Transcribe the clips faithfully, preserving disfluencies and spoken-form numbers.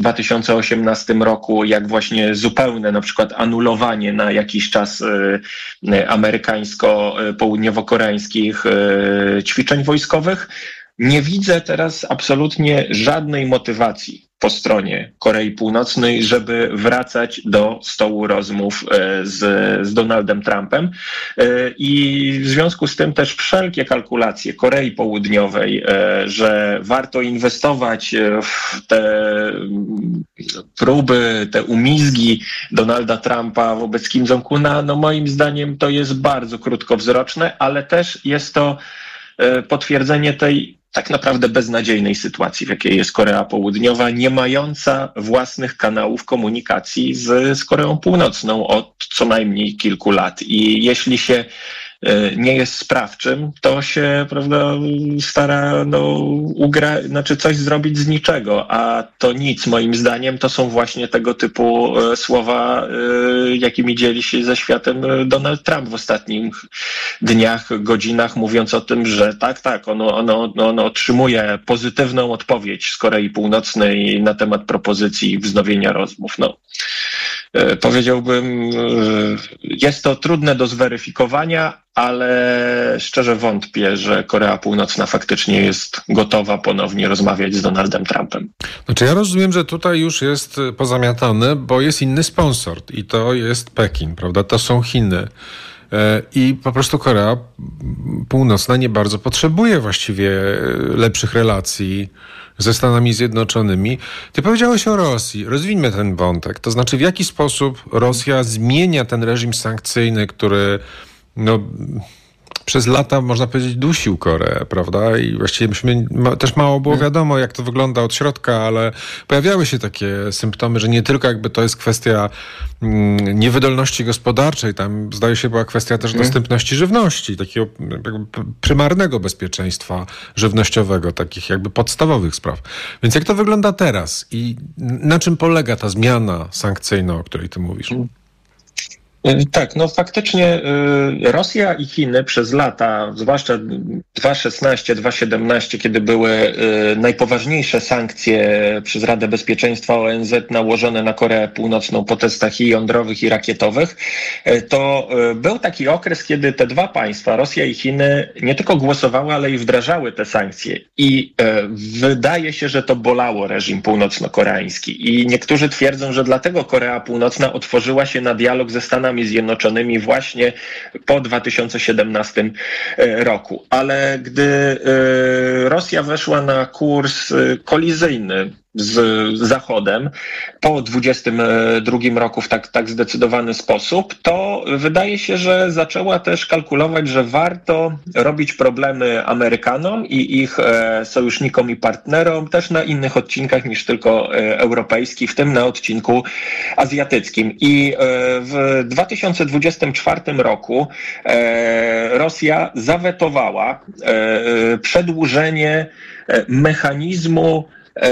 dwa tysiące osiemnastym roku, jak właśnie zupełne na przykład anulowanie na jakiś czas amerykańsko-południowo-koreańskich ćwiczeń wojskowych. Nie widzę teraz absolutnie żadnej motywacji po stronie Korei Północnej, żeby wracać do stołu rozmów z, z Donaldem Trumpem. I w związku z tym też wszelkie kalkulacje Korei Południowej, że warto inwestować w te próby, te umizgi Donalda Trumpa wobec Kim Jong-una, no moim zdaniem to jest bardzo krótkowzroczne, ale też jest to potwierdzenie tej tak naprawdę beznadziejnej sytuacji, w jakiej jest Korea Południowa, nie mająca własnych kanałów komunikacji z, z Koreą Północną od co najmniej kilku lat. I jeśli się nie jest sprawczym, to się, prawda, stara no, ugra, znaczy coś zrobić z niczego, a to nic moim zdaniem to są właśnie tego typu słowa, jakimi dzieli się ze światem Donald Trump w ostatnich dniach, godzinach, mówiąc o tym, że tak, tak, ono, ono, ono otrzymuje pozytywną odpowiedź z Korei Północnej na temat propozycji wznowienia rozmów. No. Powiedziałbym, jest to trudne do zweryfikowania, ale szczerze wątpię, że Korea Północna faktycznie jest gotowa ponownie rozmawiać z Donaldem Trumpem. Znaczy ja rozumiem, że tutaj już jest pozamiatane, bo jest inny sponsor i to jest Pekin, prawda? To są Chiny. I po prostu Korea Północna nie bardzo potrzebuje właściwie lepszych relacji ze Stanami Zjednoczonymi. Ty powiedziałeś o Rosji. Rozwijmy ten wątek. To znaczy, w jaki sposób Rosja zmienia ten reżim sankcyjny, który no, przez lata, można powiedzieć, dusił Koreę, prawda? I właściwie myśmy, ma, też mało było wiadomo, jak to wygląda od środka, ale pojawiały się takie symptomy, że nie tylko jakby to jest kwestia mm, niewydolności gospodarczej, tam zdaje się była kwestia też dostępności żywności, takiego jakby prymarnego bezpieczeństwa żywnościowego, takich jakby podstawowych spraw. Więc jak to wygląda teraz i na czym polega ta zmiana sankcyjna, o której ty mówisz? Tak, no faktycznie Rosja i Chiny przez lata, zwłaszcza dwa tysiące szesnasty dwa tysiące siedemnasty, kiedy były najpoważniejsze sankcje przez Radę Bezpieczeństwa O N Z nałożone na Koreę Północną po testach i jądrowych, i rakietowych, to był taki okres, kiedy te dwa państwa, Rosja i Chiny, nie tylko głosowały, ale i wdrażały te sankcje. I wydaje się, że to bolało reżim północno-koreański. I niektórzy twierdzą, że dlatego Korea Północna otworzyła się na dialog ze Stanami Zjednoczonymi właśnie po dwa tysiące siedemnastym roku. Ale gdy Rosja weszła na kurs kolizyjny z Zachodem po dwudziestym drugim roku w tak, tak zdecydowany sposób, to wydaje się, że zaczęła też kalkulować, że warto robić problemy Amerykanom i ich sojusznikom i partnerom też na innych odcinkach niż tylko europejski, w tym na odcinku azjatyckim. I w dwa tysiące dwudziestym czwartym roku Rosja zawetowała przedłużenie mechanizmu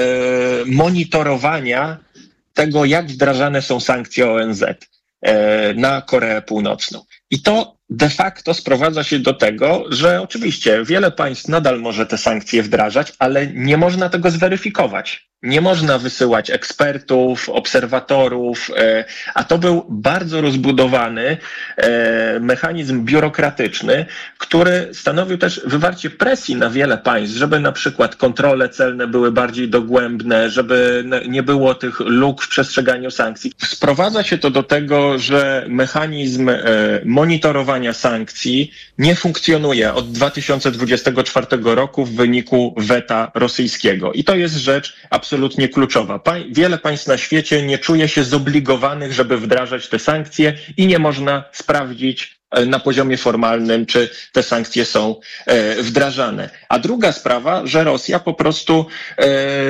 monitorowania tego, jak wdrażane są sankcje O N Z na Koreę Północną. I to de facto sprowadza się do tego, że oczywiście wiele państw nadal może te sankcje wdrażać, ale nie można tego zweryfikować. Nie można wysyłać ekspertów, obserwatorów, a to był bardzo rozbudowany mechanizm biurokratyczny, który stanowił też wywarcie presji na wiele państw, żeby na przykład kontrole celne były bardziej dogłębne, żeby nie było tych luk w przestrzeganiu sankcji. Sprowadza się to do tego, że mechanizm monitorowania sankcji nie funkcjonuje od dwa tysiące dwudziestego czwartego roku w wyniku weta rosyjskiego. I to jest rzecz absolutnie kluczowa. Pa- wiele państw na świecie nie czuje się zobligowanych, żeby wdrażać te sankcje i nie można sprawdzić na poziomie formalnym, czy te sankcje są e, wdrażane. A druga sprawa, że Rosja po prostu e,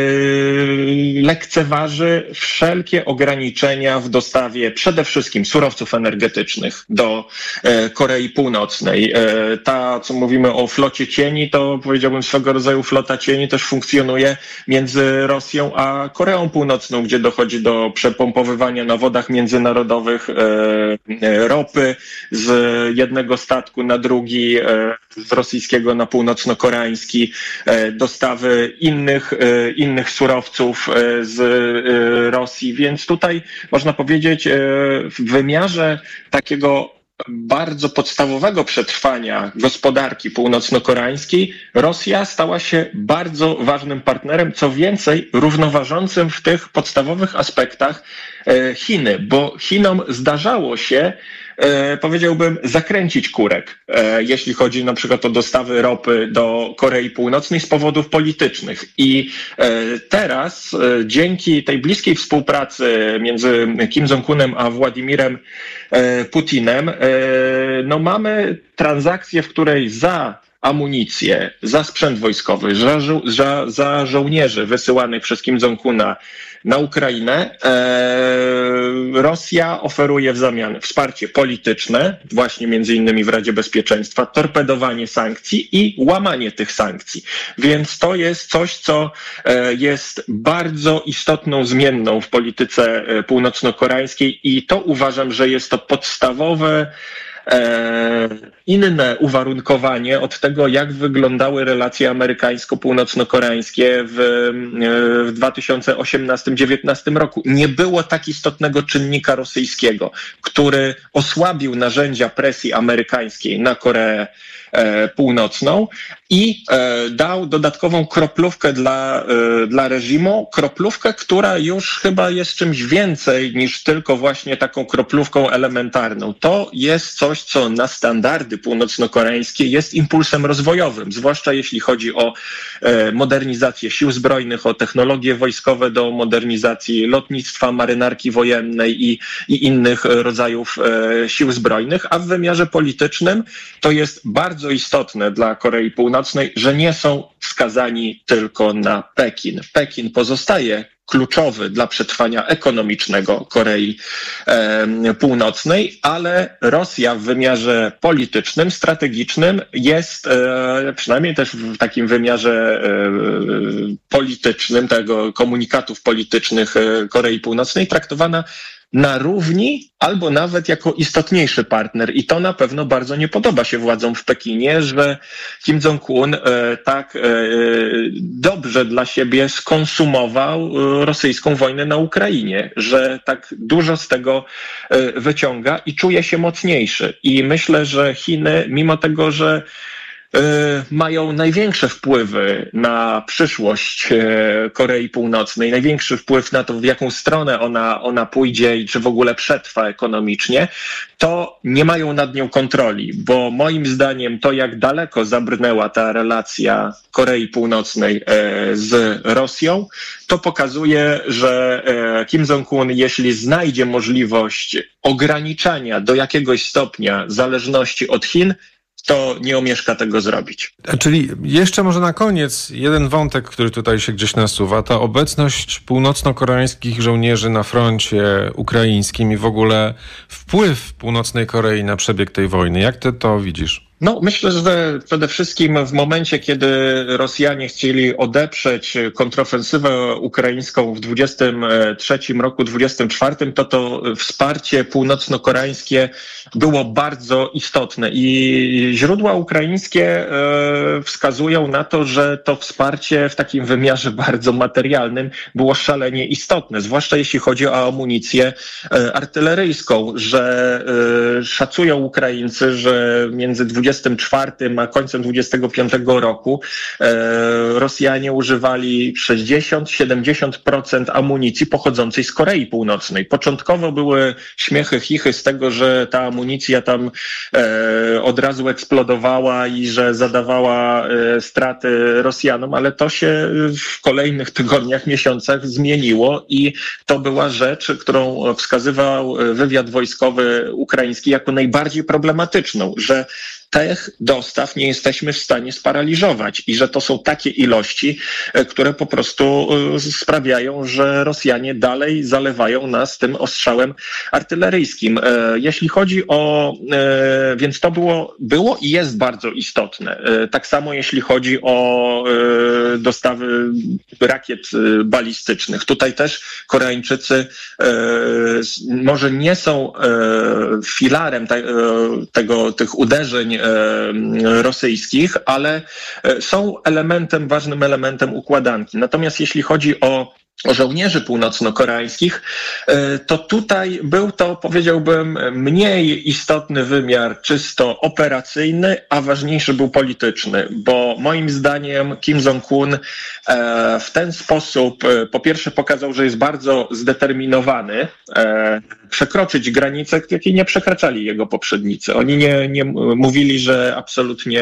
lekceważy wszelkie ograniczenia w dostawie przede wszystkim surowców energetycznych do e, Korei Północnej. E, ta, co mówimy o flocie cieni, to powiedziałbym swego rodzaju flota cieni też funkcjonuje między Rosją a Koreą Północną, gdzie dochodzi do przepompowywania na wodach międzynarodowych e, e, ropy z jednego statku na drugi, z rosyjskiego na północno-koreański, dostawy innych, innych surowców z Rosji, więc tutaj można powiedzieć w wymiarze takiego bardzo podstawowego przetrwania gospodarki północno-koreańskiej Rosja stała się bardzo ważnym partnerem, co więcej równoważącym w tych podstawowych aspektach Chiny, bo Chinom zdarzało się, powiedziałbym, zakręcić kurek, jeśli chodzi na przykład o dostawy ropy do Korei Północnej z powodów politycznych. I teraz dzięki tej bliskiej współpracy między Kim Jong-unem a Władimirem Putinem, no mamy transakcję, w której za amunicję, za sprzęt wojskowy, za, żo- za, za żołnierzy wysyłanych przez Kim Jong-una na Ukrainę, e, Rosja oferuje w zamian wsparcie polityczne, właśnie między innymi w Radzie Bezpieczeństwa, torpedowanie sankcji i łamanie tych sankcji. Więc to jest coś, co e, jest bardzo istotną zmienną w polityce e, północno-koreańskiej i to uważam, że jest to podstawowe inne uwarunkowanie od tego, jak wyglądały relacje amerykańsko-północno-koreańskie w, w dwa tysiące osiemnastym dziewiętnastym roku. Nie było tak istotnego czynnika rosyjskiego, który osłabił narzędzia presji amerykańskiej na Koreę Północną i dał dodatkową kroplówkę dla, dla reżimu, kroplówkę, która już chyba jest czymś więcej niż tylko właśnie taką kroplówką elementarną. To jest coś, co na standardy północno-koreańskie jest impulsem rozwojowym, zwłaszcza jeśli chodzi o modernizację sił zbrojnych, o technologie wojskowe do modernizacji lotnictwa, marynarki wojennej i, i innych rodzajów sił zbrojnych, a w wymiarze politycznym to jest bardzo bardzo istotne dla Korei Północnej, że nie są skazani tylko na Pekin. Pekin pozostaje kluczowy dla przetrwania ekonomicznego Korei e, Północnej, ale Rosja w wymiarze politycznym, strategicznym jest, e, przynajmniej też w takim wymiarze e, politycznym, tego komunikatów politycznych e, Korei Północnej traktowana na równi albo nawet jako istotniejszy partner. I to na pewno bardzo nie podoba się władzom w Pekinie, że Kim Jong-un e, tak e, dobrze dla siebie skonsumował e, rosyjską wojnę na Ukrainie, że tak dużo z tego e, wyciąga i czuje się mocniejszy. I myślę, że Chiny, mimo tego, że mają największe wpływy na przyszłość Korei Północnej, największy wpływ na to, w jaką stronę ona, ona pójdzie i czy w ogóle przetrwa ekonomicznie, to nie mają nad nią kontroli, bo moim zdaniem to, jak daleko zabrnęła ta relacja Korei Północnej z Rosją, to pokazuje, że Kim Jong-un, jeśli znajdzie możliwość ograniczania do jakiegoś stopnia zależności od Chin, to nie omieszka tego zrobić. Czyli jeszcze może na koniec jeden wątek, który tutaj się gdzieś nasuwa, ta obecność północno-koreańskich żołnierzy na froncie ukraińskim i w ogóle wpływ Północnej Korei na przebieg tej wojny. Jak ty to widzisz? No, myślę, że przede wszystkim w momencie, kiedy Rosjanie chcieli odeprzeć kontrofensywę ukraińską w dwudziestym trzecim roku, dwudziestym czwartym, to to wsparcie północno-koreańskie było bardzo istotne i źródła ukraińskie wskazują na to, że to wsparcie w takim wymiarze bardzo materialnym było szalenie istotne, zwłaszcza jeśli chodzi o amunicję artyleryjską, że szacują Ukraińcy, że między dwudziestym czwartym a końcem dwudziestego piątego roku e, Rosjanie używali sześćdziesiąt do siedemdziesięciu procent amunicji pochodzącej z Korei Północnej. Początkowo były śmiechy, chichy z tego, że ta amunicja tam e, od razu eksplodowała i że zadawała e, straty Rosjanom, ale to się w kolejnych tygodniach, miesiącach zmieniło i to była rzecz, którą wskazywał wywiad wojskowy ukraiński jako najbardziej problematyczną, że tych dostaw nie jesteśmy w stanie sparaliżować i że to są takie ilości, które po prostu sprawiają, że Rosjanie dalej zalewają nas tym ostrzałem artyleryjskim. Jeśli chodzi o, więc to było, było i jest bardzo istotne. Tak samo jeśli chodzi o dostawy rakiet balistycznych. Tutaj też Koreańczycy może nie są filarem tego, tych uderzeń rosyjskich, ale są elementem, ważnym elementem układanki. Natomiast jeśli chodzi o o żołnierzy północno-koreańskich, to tutaj był to, powiedziałbym, mniej istotny wymiar czysto operacyjny, a ważniejszy był polityczny, bo moim zdaniem Kim Jong-un w ten sposób po pierwsze pokazał, że jest bardzo zdeterminowany przekroczyć granicę, jakiej nie przekraczali jego poprzednicy. Oni nie, nie mówili, że absolutnie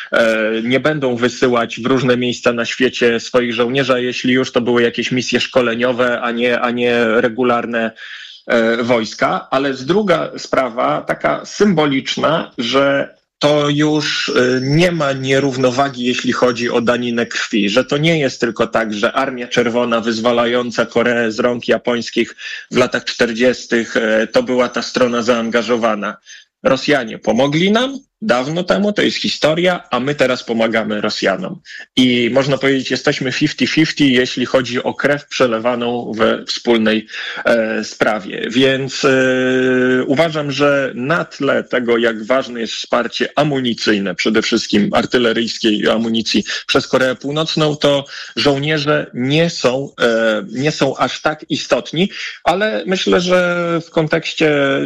nie będą wysyłać w różne miejsca na świecie swoich żołnierzy, a jeśli już to były jakieś misje szkoleniowe, a nie, a nie regularne e, wojska. Ale z druga sprawa, taka symboliczna, że to już nie ma nierównowagi, jeśli chodzi o daninę krwi, że to nie jest tylko tak, że Armia Czerwona wyzwalająca Koreę z rąk japońskich w latach czterdziestych to była ta strona zaangażowana. Rosjanie pomogli nam dawno temu, to jest historia, a my teraz pomagamy Rosjanom. I można powiedzieć, jesteśmy fifty fifty, jeśli chodzi o krew przelewaną we wspólnej e, sprawie. Więc e, uważam, że na tle tego, jak ważne jest wsparcie amunicyjne, przede wszystkim artyleryjskiej amunicji przez Koreę Północną, to żołnierze nie są, e, nie są aż tak istotni, ale myślę, że w kontekście e,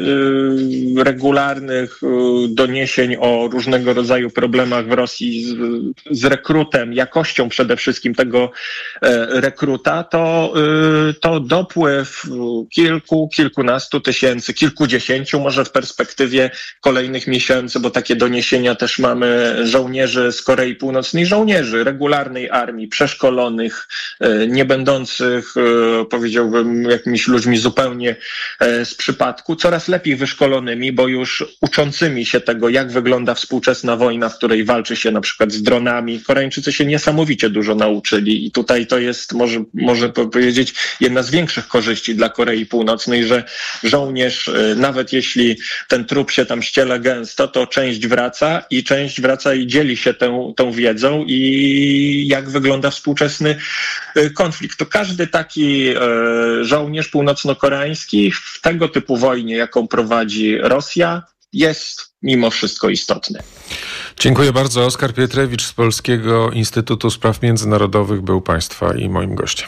regularnych e, doniesień o różnego rodzaju problemach w Rosji z, z rekrutem, jakością przede wszystkim tego e, rekruta, to, y, to dopływ kilku, kilkunastu tysięcy, kilkudziesięciu może w perspektywie kolejnych miesięcy, bo takie doniesienia też mamy żołnierzy z Korei Północnej, żołnierzy regularnej armii, przeszkolonych, e, nie będących, e, powiedziałbym, jakimiś ludźmi zupełnie e, z przypadku, coraz lepiej wyszkolonymi, bo już uczącymi się tego, jak wygląda współczesna wojna, w której walczy się na przykład z dronami. Koreańczycy się niesamowicie dużo nauczyli i tutaj to jest, może, może powiedzieć, jedna z większych korzyści dla Korei Północnej, że żołnierz, nawet jeśli ten trup się tam ściele gęsto, to część wraca i część wraca i dzieli się tą, tą wiedzą i jak wygląda współczesny konflikt. To każdy taki żołnierz północno-koreański w tego typu wojnie, jaką prowadzi Rosja, jest mimo wszystko istotny. Dziękuję bardzo. Oskar Pietrewicz z Polskiego Instytutu Spraw Międzynarodowych był Państwa i moim gościem.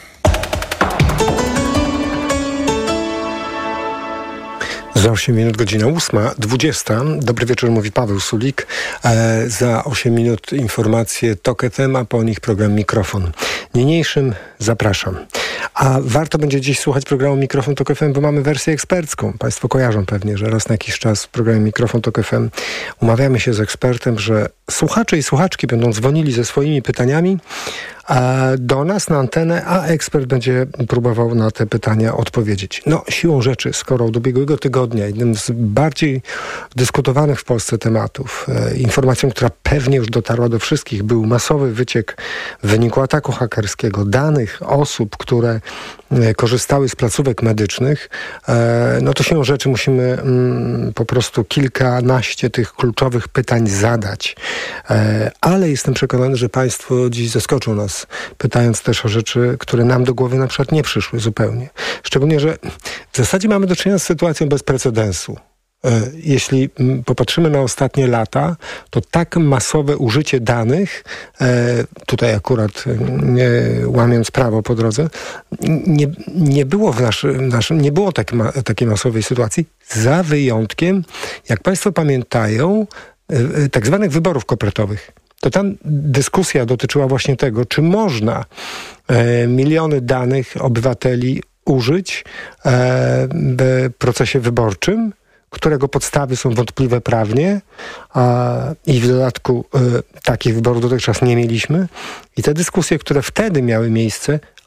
Za osiem minut godzina ósma, dwudziesta. Dobry wieczór, mówi Paweł Sulik. E, za osiem minut informacje TOK F M, a po nich program Mikrofon. Niniejszym zapraszam. A warto będzie dziś słuchać programu Mikrofon TOK F M, bo mamy wersję ekspercką. Państwo kojarzą pewnie, że raz na jakiś czas w programie Mikrofon TOK F M umawiamy się z ekspertem, że słuchacze i słuchaczki będą dzwonili ze swoimi pytaniami do nas na antenę, a ekspert będzie próbował na te pytania odpowiedzieć. No, siłą rzeczy, skoro od ubiegłego tygodnia jednym z bardziej dyskutowanych w Polsce tematów, e, informacją, która pewnie już dotarła do wszystkich, był masowy wyciek w wyniku ataku hakerskiego danych osób, które e, korzystały z placówek medycznych, e, no to siłą rzeczy musimy mm, po prostu kilkanaście tych kluczowych pytań zadać. E, ale jestem przekonany, że Państwo dziś zaskoczą nas, pytając też o rzeczy, które nam do głowy na przykład nie przyszły zupełnie. Szczególnie, że w zasadzie mamy do czynienia z sytuacją bez precedensu. Jeśli popatrzymy na ostatnie lata, to tak masowe użycie danych, tutaj akurat nie łamiąc prawo po drodze, nie, nie było w naszym, naszym nie było tak ma, takiej masowej sytuacji, za wyjątkiem, jak Państwo pamiętają, tak zwanych wyborów kopertowych. To tam dyskusja dotyczyła właśnie tego, czy można e, miliony danych obywateli użyć e, w procesie wyborczym, którego podstawy są wątpliwe prawnie a, i w dodatku e, takich wyborów dotychczas nie mieliśmy. I te dyskusje, które wtedy miały miejsce,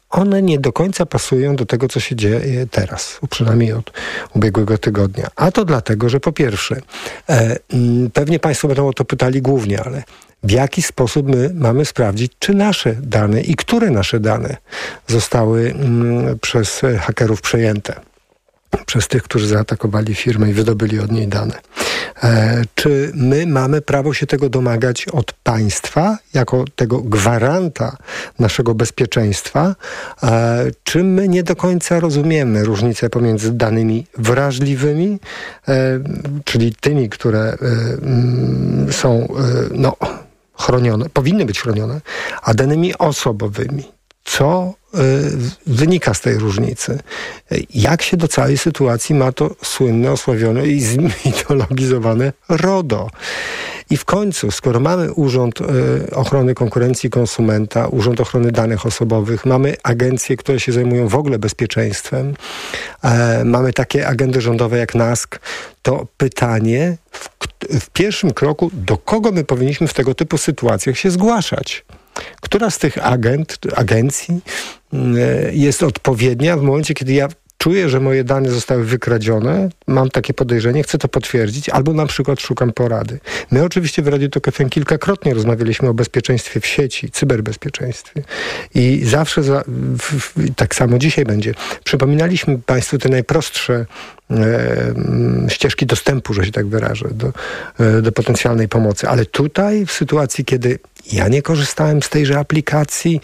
one nie do końca pasują do tego, co się dzieje teraz, przynajmniej od ubiegłego tygodnia. A to dlatego, że po pierwsze, e, pewnie Państwo będą o to pytali głównie, ale w jaki sposób my mamy sprawdzić, czy nasze dane i które nasze dane zostały mm, przez hakerów przejęte, przez tych, którzy zaatakowali firmę i wydobyli od niej dane. E, czy my mamy prawo się tego domagać od państwa, jako tego gwaranta naszego bezpieczeństwa, e, czy my nie do końca rozumiemy różnicę pomiędzy danymi wrażliwymi, e, czyli tymi, które e, m, są e, no, chronione, powinny być chronione, a danymi osobowymi. Co y, wynika z tej różnicy? Jak się do całej sytuacji ma to słynne, osławione i zmitologizowane RODO? I w końcu, skoro mamy Urząd y, Ochrony Konkurencji i Konsumenta, Urząd Ochrony Danych Osobowych, mamy agencje, które się zajmują w ogóle bezpieczeństwem, e, mamy takie agendy rządowe jak NASK, to pytanie w, w pierwszym kroku, do kogo my powinniśmy w tego typu sytuacjach się zgłaszać? Która z tych agent, agencji jest odpowiednia w momencie, kiedy ja czuję, że moje dane zostały wykradzione, mam takie podejrzenie, chcę to potwierdzić, albo na przykład szukam porady. My oczywiście w Radiu Tok F M kilkakrotnie rozmawialiśmy o bezpieczeństwie w sieci, cyberbezpieczeństwie i zawsze, za, w, w, tak samo dzisiaj będzie, przypominaliśmy Państwu te najprostsze e, ścieżki dostępu, że się tak wyrażę, do, e, do potencjalnej pomocy. Ale tutaj w sytuacji, kiedy ja nie korzystałem z tejże aplikacji,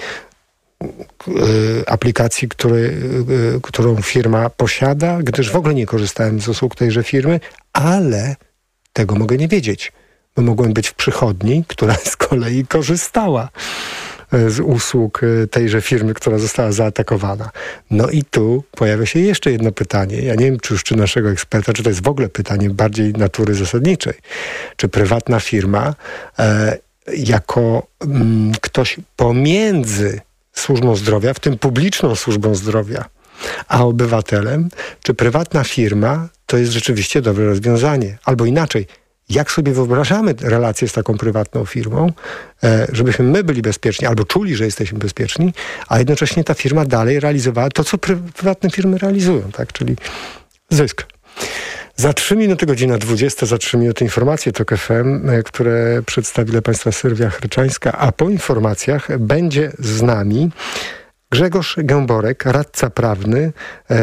aplikacji, który, którą firma posiada, gdyż w ogóle nie korzystałem z usług tejże firmy, ale tego mogę nie wiedzieć, bo mogłem być w przychodni, która z kolei korzystała z usług tejże firmy, która została zaatakowana. No i tu pojawia się jeszcze jedno pytanie. Ja nie wiem, czy już czy naszego eksperta, czy to jest w ogóle pytanie bardziej natury zasadniczej. Czy prywatna firma e, jako m, ktoś pomiędzy służbą zdrowia, w tym publiczną służbą zdrowia, a obywatelem, czy prywatna firma to jest rzeczywiście dobre rozwiązanie? Albo inaczej, jak sobie wyobrażamy relacje z taką prywatną firmą, żebyśmy my byli bezpieczni, albo czuli, że jesteśmy bezpieczni, a jednocześnie ta firma dalej realizowała to, co prywatne firmy realizują, tak? Czyli zysk. Za trzy minuty, godzina dwudziesta, za trzy minuty informacje Tok F M, które przedstawi dla Państwa Sylwia Chryczańska, a po informacjach będzie z nami Grzegorz Gęborek, radca prawny e,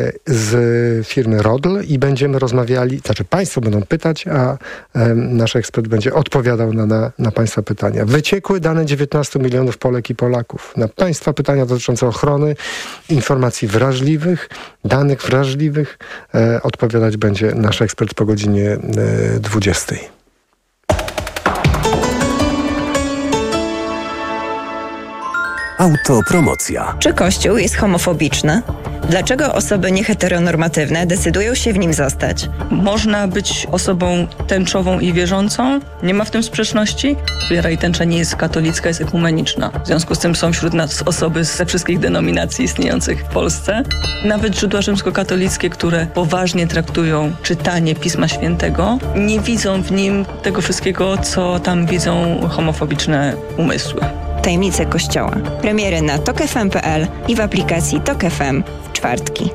z firmy RODL i będziemy rozmawiali, znaczy Państwo będą pytać, a e, nasz ekspert będzie odpowiadał na, na, na Państwa pytania. Wyciekły dane dziewiętnastu milionów Polek i Polaków. Na Państwa pytania dotyczące ochrony informacji wrażliwych, danych wrażliwych e, odpowiadać będzie nasz ekspert po godzinie e, dwudziestej. Autopromocja. Czy Kościół jest homofobiczny? Dlaczego osoby nieheteronormatywne decydują się w nim zostać? Można być osobą tęczową i wierzącą. Nie ma w tym sprzeczności. Wiara i tęcza nie jest katolicka, jest ekumeniczna. W związku z tym są wśród nas osoby ze wszystkich denominacji istniejących w Polsce. Nawet źródła rzymskokatolickie, które poważnie traktują czytanie Pisma Świętego, nie widzą w nim tego wszystkiego, co tam widzą homofobiczne umysły. Tajemnice Kościoła. Premiery na tok f m kropka p l i w aplikacji Tok F M w czwartki.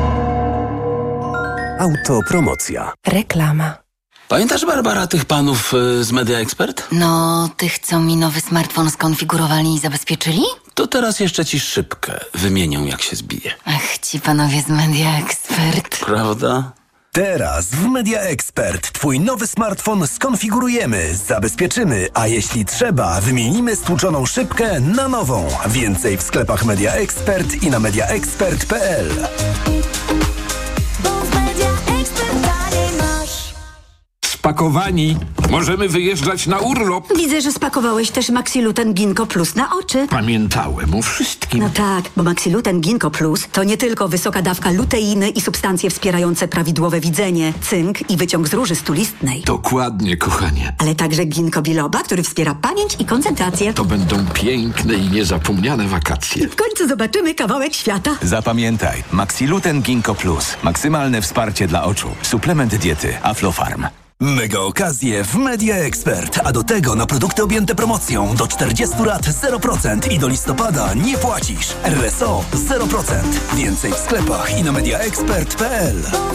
Autopromocja. Reklama. Pamiętasz, Barbara, tych panów y, z Media Expert? No, tych, co mi nowy smartfon skonfigurowali i zabezpieczyli? To teraz jeszcze ci szybkę wymienią, jak się zbije. Ach, ci panowie z Media Expert. Prawda? Teraz w Media Expert Twój nowy smartfon skonfigurujemy, zabezpieczymy, a jeśli trzeba, wymienimy stłuczoną szybkę na nową. Więcej w sklepach Media Expert i na media expert kropka p l. Spakowani. Możemy wyjeżdżać na urlop. Widzę, że spakowałeś też Maxiluten Ginkgo Plus na oczy. Pamiętałem o wszystkim. No tak, bo Maxiluten Ginkgo Plus to nie tylko wysoka dawka luteiny i substancje wspierające prawidłowe widzenie, cynk i wyciąg z róży stulistnej. Dokładnie, kochanie. Ale także ginkgo biloba, który wspiera pamięć i koncentrację. To będą piękne i niezapomniane wakacje. W końcu zobaczymy kawałek świata. Zapamiętaj, Maxiluten Ginkgo Plus. Maksymalne wsparcie dla oczu. Suplement diety Aflofarm. Mega okazje w Media Expert, a do tego na produkty objęte promocją do czterdziestu lat zero procent i do listopada nie płacisz. R S O zero procent. Więcej w sklepach i na mediaexpert kropka p l.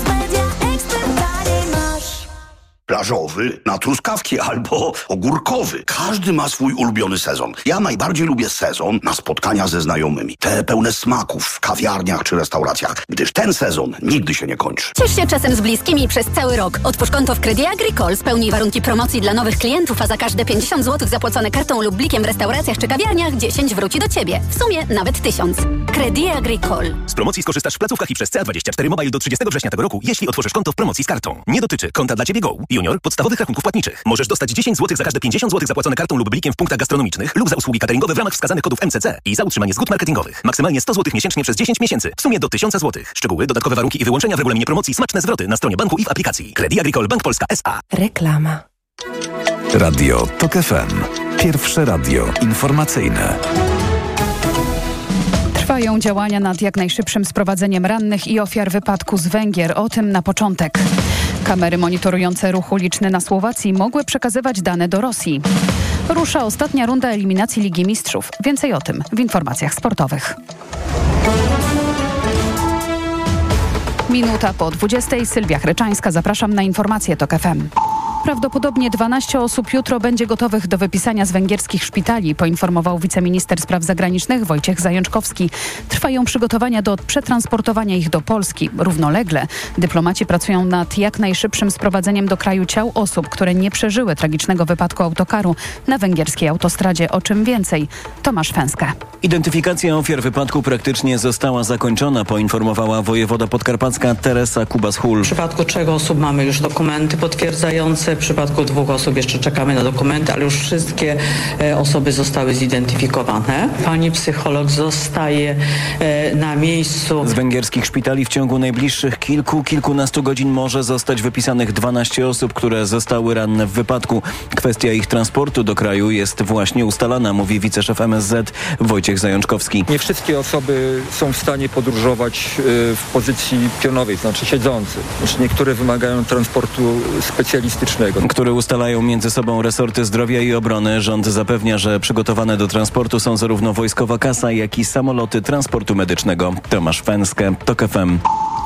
Plażowy, na truskawki albo ogórkowy. Każdy ma swój ulubiony sezon. Ja najbardziej lubię sezon na spotkania ze znajomymi. Te pełne smaków w kawiarniach czy restauracjach, gdyż ten sezon nigdy się nie kończy. Ciesz się czasem z bliskimi przez cały rok. Otwórz konto w Credit Agricole, spełnij warunki promocji dla nowych klientów, a za każde pięćdziesiąt złotych zapłacone kartą lub blikiem w restauracjach czy kawiarniach dziesięć wróci do Ciebie. W sumie nawet tysiąc. Credit Agricole. Z promocji skorzystasz w placówkach i przez C A dwadzieścia cztery Mobile do trzydziestego września tego roku, jeśli otworzysz konto w promocji z kartą. Nie dotyczy konta dla Ciebie Go, Junior, podstawowych rachunków płatniczych. Możesz dostać dziesięć złotych za każde pięćdziesiąt złotych zapłacone kartą lub blikiem w punktach gastronomicznych lub za usługi cateringowe w ramach wskazanych kodów M C C i za utrzymanie zgód marketingowych. Maksymalnie sto złotych miesięcznie przez dziesięć miesięcy. W sumie do tysiąc złotych. Szczegóły, dodatkowe warunki i wyłączenia w regulaminie promocji, smaczne zwroty na stronie banku i w aplikacji. Credit Agricole Bank Polska S A. Reklama. Radio TOK F M. Pierwsze radio informacyjne. Trwają działania nad jak najszybszym sprowadzeniem rannych i ofiar wypadku z Węgier. O tym na początek. Kamery monitorujące ruch uliczny na Słowacji mogły przekazywać dane do Rosji. Rusza ostatnia runda eliminacji Ligi Mistrzów. Więcej o tym w informacjach sportowych. Minuta po dwudziestej. Sylwia Chryczańska. Zapraszam na informacje TOK F M. Prawdopodobnie dwanaście osób jutro będzie gotowych do wypisania z węgierskich szpitali, poinformował wiceminister spraw zagranicznych Wojciech Zajączkowski. Trwają przygotowania do przetransportowania ich do Polski. Równolegle dyplomaci pracują nad jak najszybszym sprowadzeniem do kraju ciał osób, które nie przeżyły tragicznego wypadku autokaru na węgierskiej autostradzie. O czym więcej? Tomasz Fęskę. Identyfikacja ofiar wypadku praktycznie została zakończona, poinformowała wojewoda podkarpacka Teresa Kubas-Hul. W przypadku trzech osób mamy już dokumenty potwierdzające. W przypadku dwóch osób jeszcze czekamy na dokumenty, ale już wszystkie e, osoby zostały zidentyfikowane. Pani psycholog zostaje e, na miejscu. Z węgierskich szpitali w ciągu najbliższych kilku, kilkunastu godzin może zostać wypisanych dwanaście osób, które zostały ranne w wypadku. Kwestia ich transportu do kraju jest właśnie ustalana, mówi wiceszef M S Z Wojciech Zajączkowski. Nie wszystkie osoby są w stanie podróżować e, w pozycji pionowej, znaczy siedzący. Znaczy niektóre wymagają transportu specjalistycznego, które ustalają między sobą resorty zdrowia i obrony. Rząd zapewnia, że przygotowane do transportu są zarówno wojskowa kasa, jak i samoloty transportu medycznego. Tomasz Fęskę, TOK F M.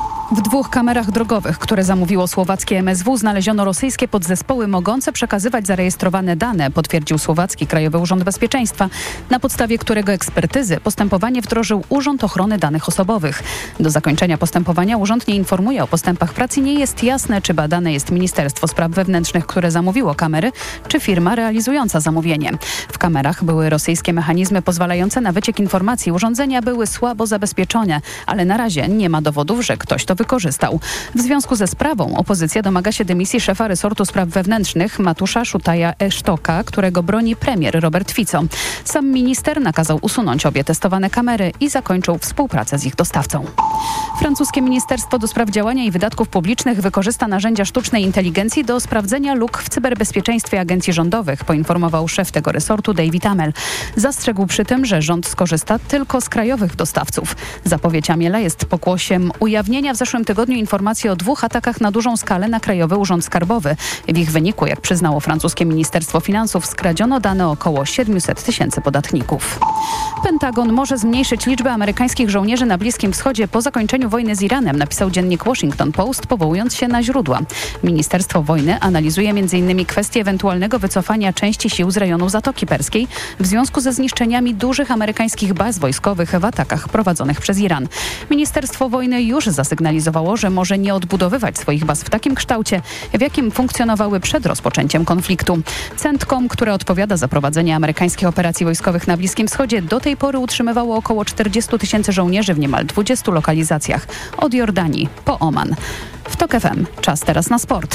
W dwóch kamerach drogowych, które zamówiło słowackie M S W, znaleziono rosyjskie podzespoły mogące przekazywać zarejestrowane dane, potwierdził słowacki Krajowy Urząd Bezpieczeństwa, na podstawie którego ekspertyzy postępowanie wdrożył Urząd Ochrony Danych Osobowych. Do zakończenia postępowania urząd nie informuje o postępach prac i nie jest jasne, czy badane jest Ministerstwo Spraw Wewnętrznych, które zamówiło kamery, czy firma realizująca zamówienie. W kamerach były rosyjskie mechanizmy pozwalające na wyciek informacji. Urządzenia były słabo zabezpieczone, ale na razie nie ma dowodów, że ktoś to wykorzystał. W związku ze sprawą opozycja domaga się dymisji szefa resortu spraw wewnętrznych Matusza Szutaja-Esztoka, którego broni premier Robert Fico. Sam minister nakazał usunąć obie testowane kamery i zakończył współpracę z ich dostawcą. Francuskie Ministerstwo do Spraw Działania i Wydatków Publicznych wykorzysta narzędzia sztucznej inteligencji do sprawdzenia luk w cyberbezpieczeństwie agencji rządowych, poinformował szef tego resortu David Amel. Zastrzegł przy tym, że rząd skorzysta tylko z krajowych dostawców. Zapowiedź Amiela jest pokłosiem ujawnienia w zeszłym tygodniu informacji o dwóch atakach na dużą skalę na Krajowy Urząd Skarbowy. W ich wyniku, jak przyznało francuskie Ministerstwo Finansów, skradziono dane około siedmiuset tysięcy podatników. Pentagon może zmniejszyć liczbę amerykańskich żołnierzy na Bliskim Wschodzie po zakończeniu wojny z Iranem, napisał dziennik Washington Post, powołując się na źródła. Ministerstwo Wojny analizuje między innymi kwestię ewentualnego wycofania części sił z rejonu Zatoki Perskiej w związku ze zniszczeniami dużych amerykańskich baz wojskowych w atakach prowadzonych przez Iran. Ministerstwo Wojny już zasygnalizowało, że może nie odbudowywać swoich baz w takim kształcie, w jakim funkcjonowały przed rozpoczęciem konfliktu. CENTCOM, które odpowiada za prowadzenie amerykańskich operacji wojskowych na Bliskim Wschodzie, do tej pory utrzymywało około czterdziestu tysięcy żołnierzy w niemal dwudziestu lokalizacjach, od Jordanii po Oman. W TOK F M czas teraz na sport.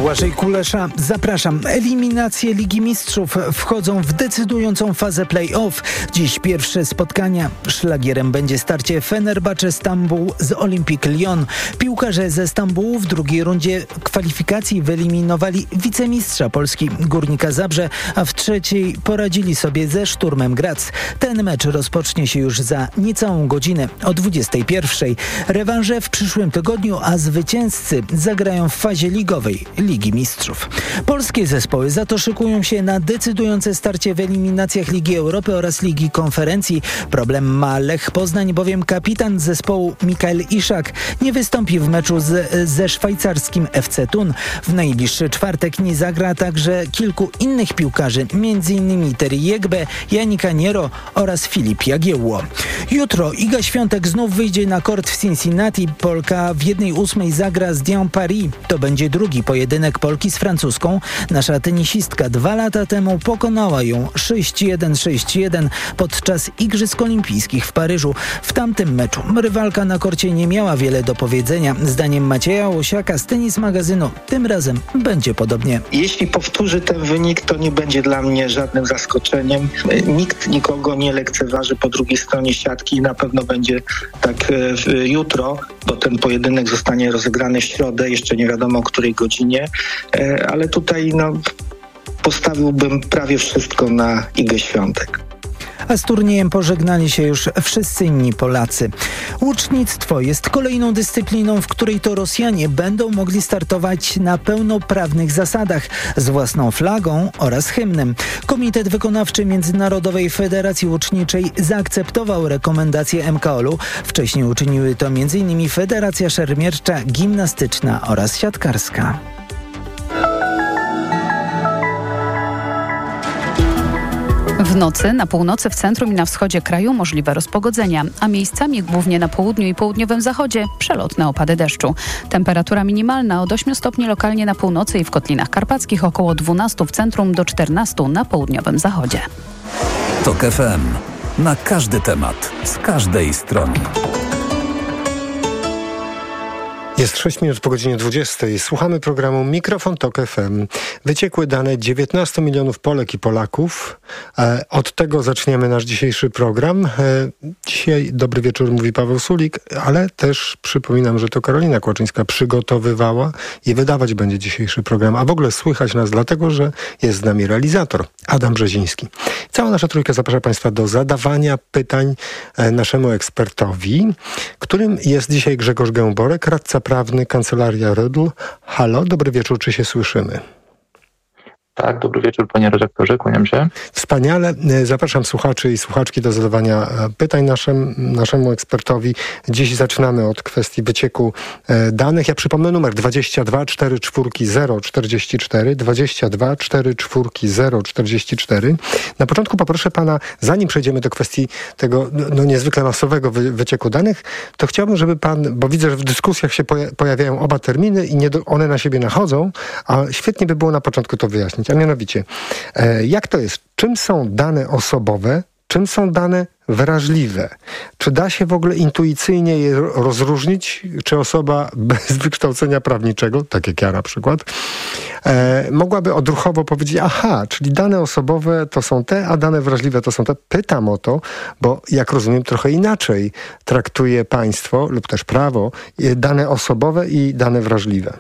Błażej Kulesza. Zapraszam. Eliminacje Ligi Mistrzów wchodzą w decydującą fazę play-off. Dziś pierwsze spotkania. Szlagierem będzie starcie Fenerbahce Stambuł z Olympique Lyon. Piłkarze ze Stambułu w drugiej rundzie kwalifikacji wyeliminowali wicemistrza Polski Górnika Zabrze, a w trzeciej poradzili sobie ze Szturmem Graz. Ten mecz rozpocznie się już za niecałą godzinę o dwudziestej pierwszej. Rewanże w przyszłym tygodniu, a zwycięzcy zagrają w fazie ligowej Ligi Mistrzów. Polskie zespoły za to szykują się na decydujące starcie w eliminacjach Ligi Europy oraz Ligi Konferencji. Problem ma Lech Poznań, bowiem kapitan zespołu Mikael Iszak nie wystąpi w meczu z, ze szwajcarskim F C Thun. W najbliższy czwartek nie zagra także kilku innych piłkarzy, m.in. Terry Jegbe, Janika Niero oraz Filip Jagiełło. Jutro Iga Świątek znów wyjdzie na kort w Cincinnati. Polka w jednej ósmej zagra z Dian Paris. To będzie drugi pojedynek Polki z francuską. Nasza tenisistka dwa lata temu pokonała ją sześć jeden sześć jeden podczas Igrzysk Olimpijskich w Paryżu. W tamtym meczu rywalka na korcie nie miała wiele do powiedzenia. Zdaniem Macieja Łosiaka z Tenis Magazynu tym razem będzie podobnie. Jeśli powtórzy ten wynik, to nie będzie dla mnie żadnym zaskoczeniem. Nikt nikogo nie lekceważy po drugiej stronie siatki i na pewno będzie tak jutro, bo ten pojedynek zostanie rozegrany w środę, jeszcze nie wiadomo o której godzinie, ale tutaj no, postawiłbym prawie wszystko na Igę Świątek. A z turniejem pożegnali się już wszyscy inni Polacy. Łucznictwo jest kolejną dyscypliną, w której to Rosjanie będą mogli startować na pełnoprawnych zasadach z własną flagą oraz hymnem. Komitet Wykonawczy Międzynarodowej Federacji Łuczniczej zaakceptował rekomendacje M K O L-u. Wcześniej uczyniły to m.in. Federacja Szermiercza, Gimnastyczna oraz Siatkarska. W nocy na północy, w centrum i na wschodzie kraju możliwe rozpogodzenia, a miejscami głównie na południu i południowym zachodzie przelotne opady deszczu. Temperatura minimalna od ośmiu stopni lokalnie na północy i w Kotlinach Karpackich, około dwunastu w centrum do czternastu na południowym zachodzie. TOK F M. Na każdy temat, z każdej strony. Jest sześć minut po godzinie dwudziestej. Słuchamy programu Mikrofon Tok F M. Wyciekły dane dziewiętnastu milionów Polek i Polaków. E, od tego zaczniemy nasz dzisiejszy program. E, dzisiaj dobry wieczór, mówi Paweł Sulik, ale też przypominam, że to Karolina Kłaczyńska przygotowywała i wydawać będzie dzisiejszy program. A w ogóle słychać nas dlatego, że jest z nami realizator Adam Brzeziński. Cała nasza trójka zaprasza Państwa do zadawania pytań e, naszemu ekspertowi, którym jest dzisiaj Grzegorz Gęborek, radca prawny, Kancelaria Rödl. Halo, dobry wieczór, czy się słyszymy? Tak, dobry wieczór, panie redaktorze, kłaniam się. Wspaniale. Zapraszam słuchaczy i słuchaczki do zadawania pytań naszym, naszemu ekspertowi. Dziś zaczynamy od kwestii wycieku danych. Ja przypomnę numer dwadzieścia dwa cztery cztery zero czterdzieści cztery, dwadzieścia dwa cztery cztery zero czterdzieści cztery. Na początku poproszę pana, zanim przejdziemy do kwestii tego no, niezwykle masowego wy, wycieku danych, to chciałbym, żeby pan, bo widzę, że w dyskusjach się pojawiają oba terminy i nie do, one na siebie nachodzą, a świetnie by było na początku to wyjaśnić. A mianowicie, jak to jest? Czym są dane osobowe? Czym są dane wrażliwe? Czy da się w ogóle intuicyjnie je rozróżnić? Czy osoba bez wykształcenia prawniczego, tak jak ja na przykład, e, mogłaby odruchowo powiedzieć, aha, czyli dane osobowe to są te, a dane wrażliwe to są te? Pytam o to, bo jak rozumiem, trochę inaczej traktuje państwo lub też prawo dane osobowe i dane wrażliwe.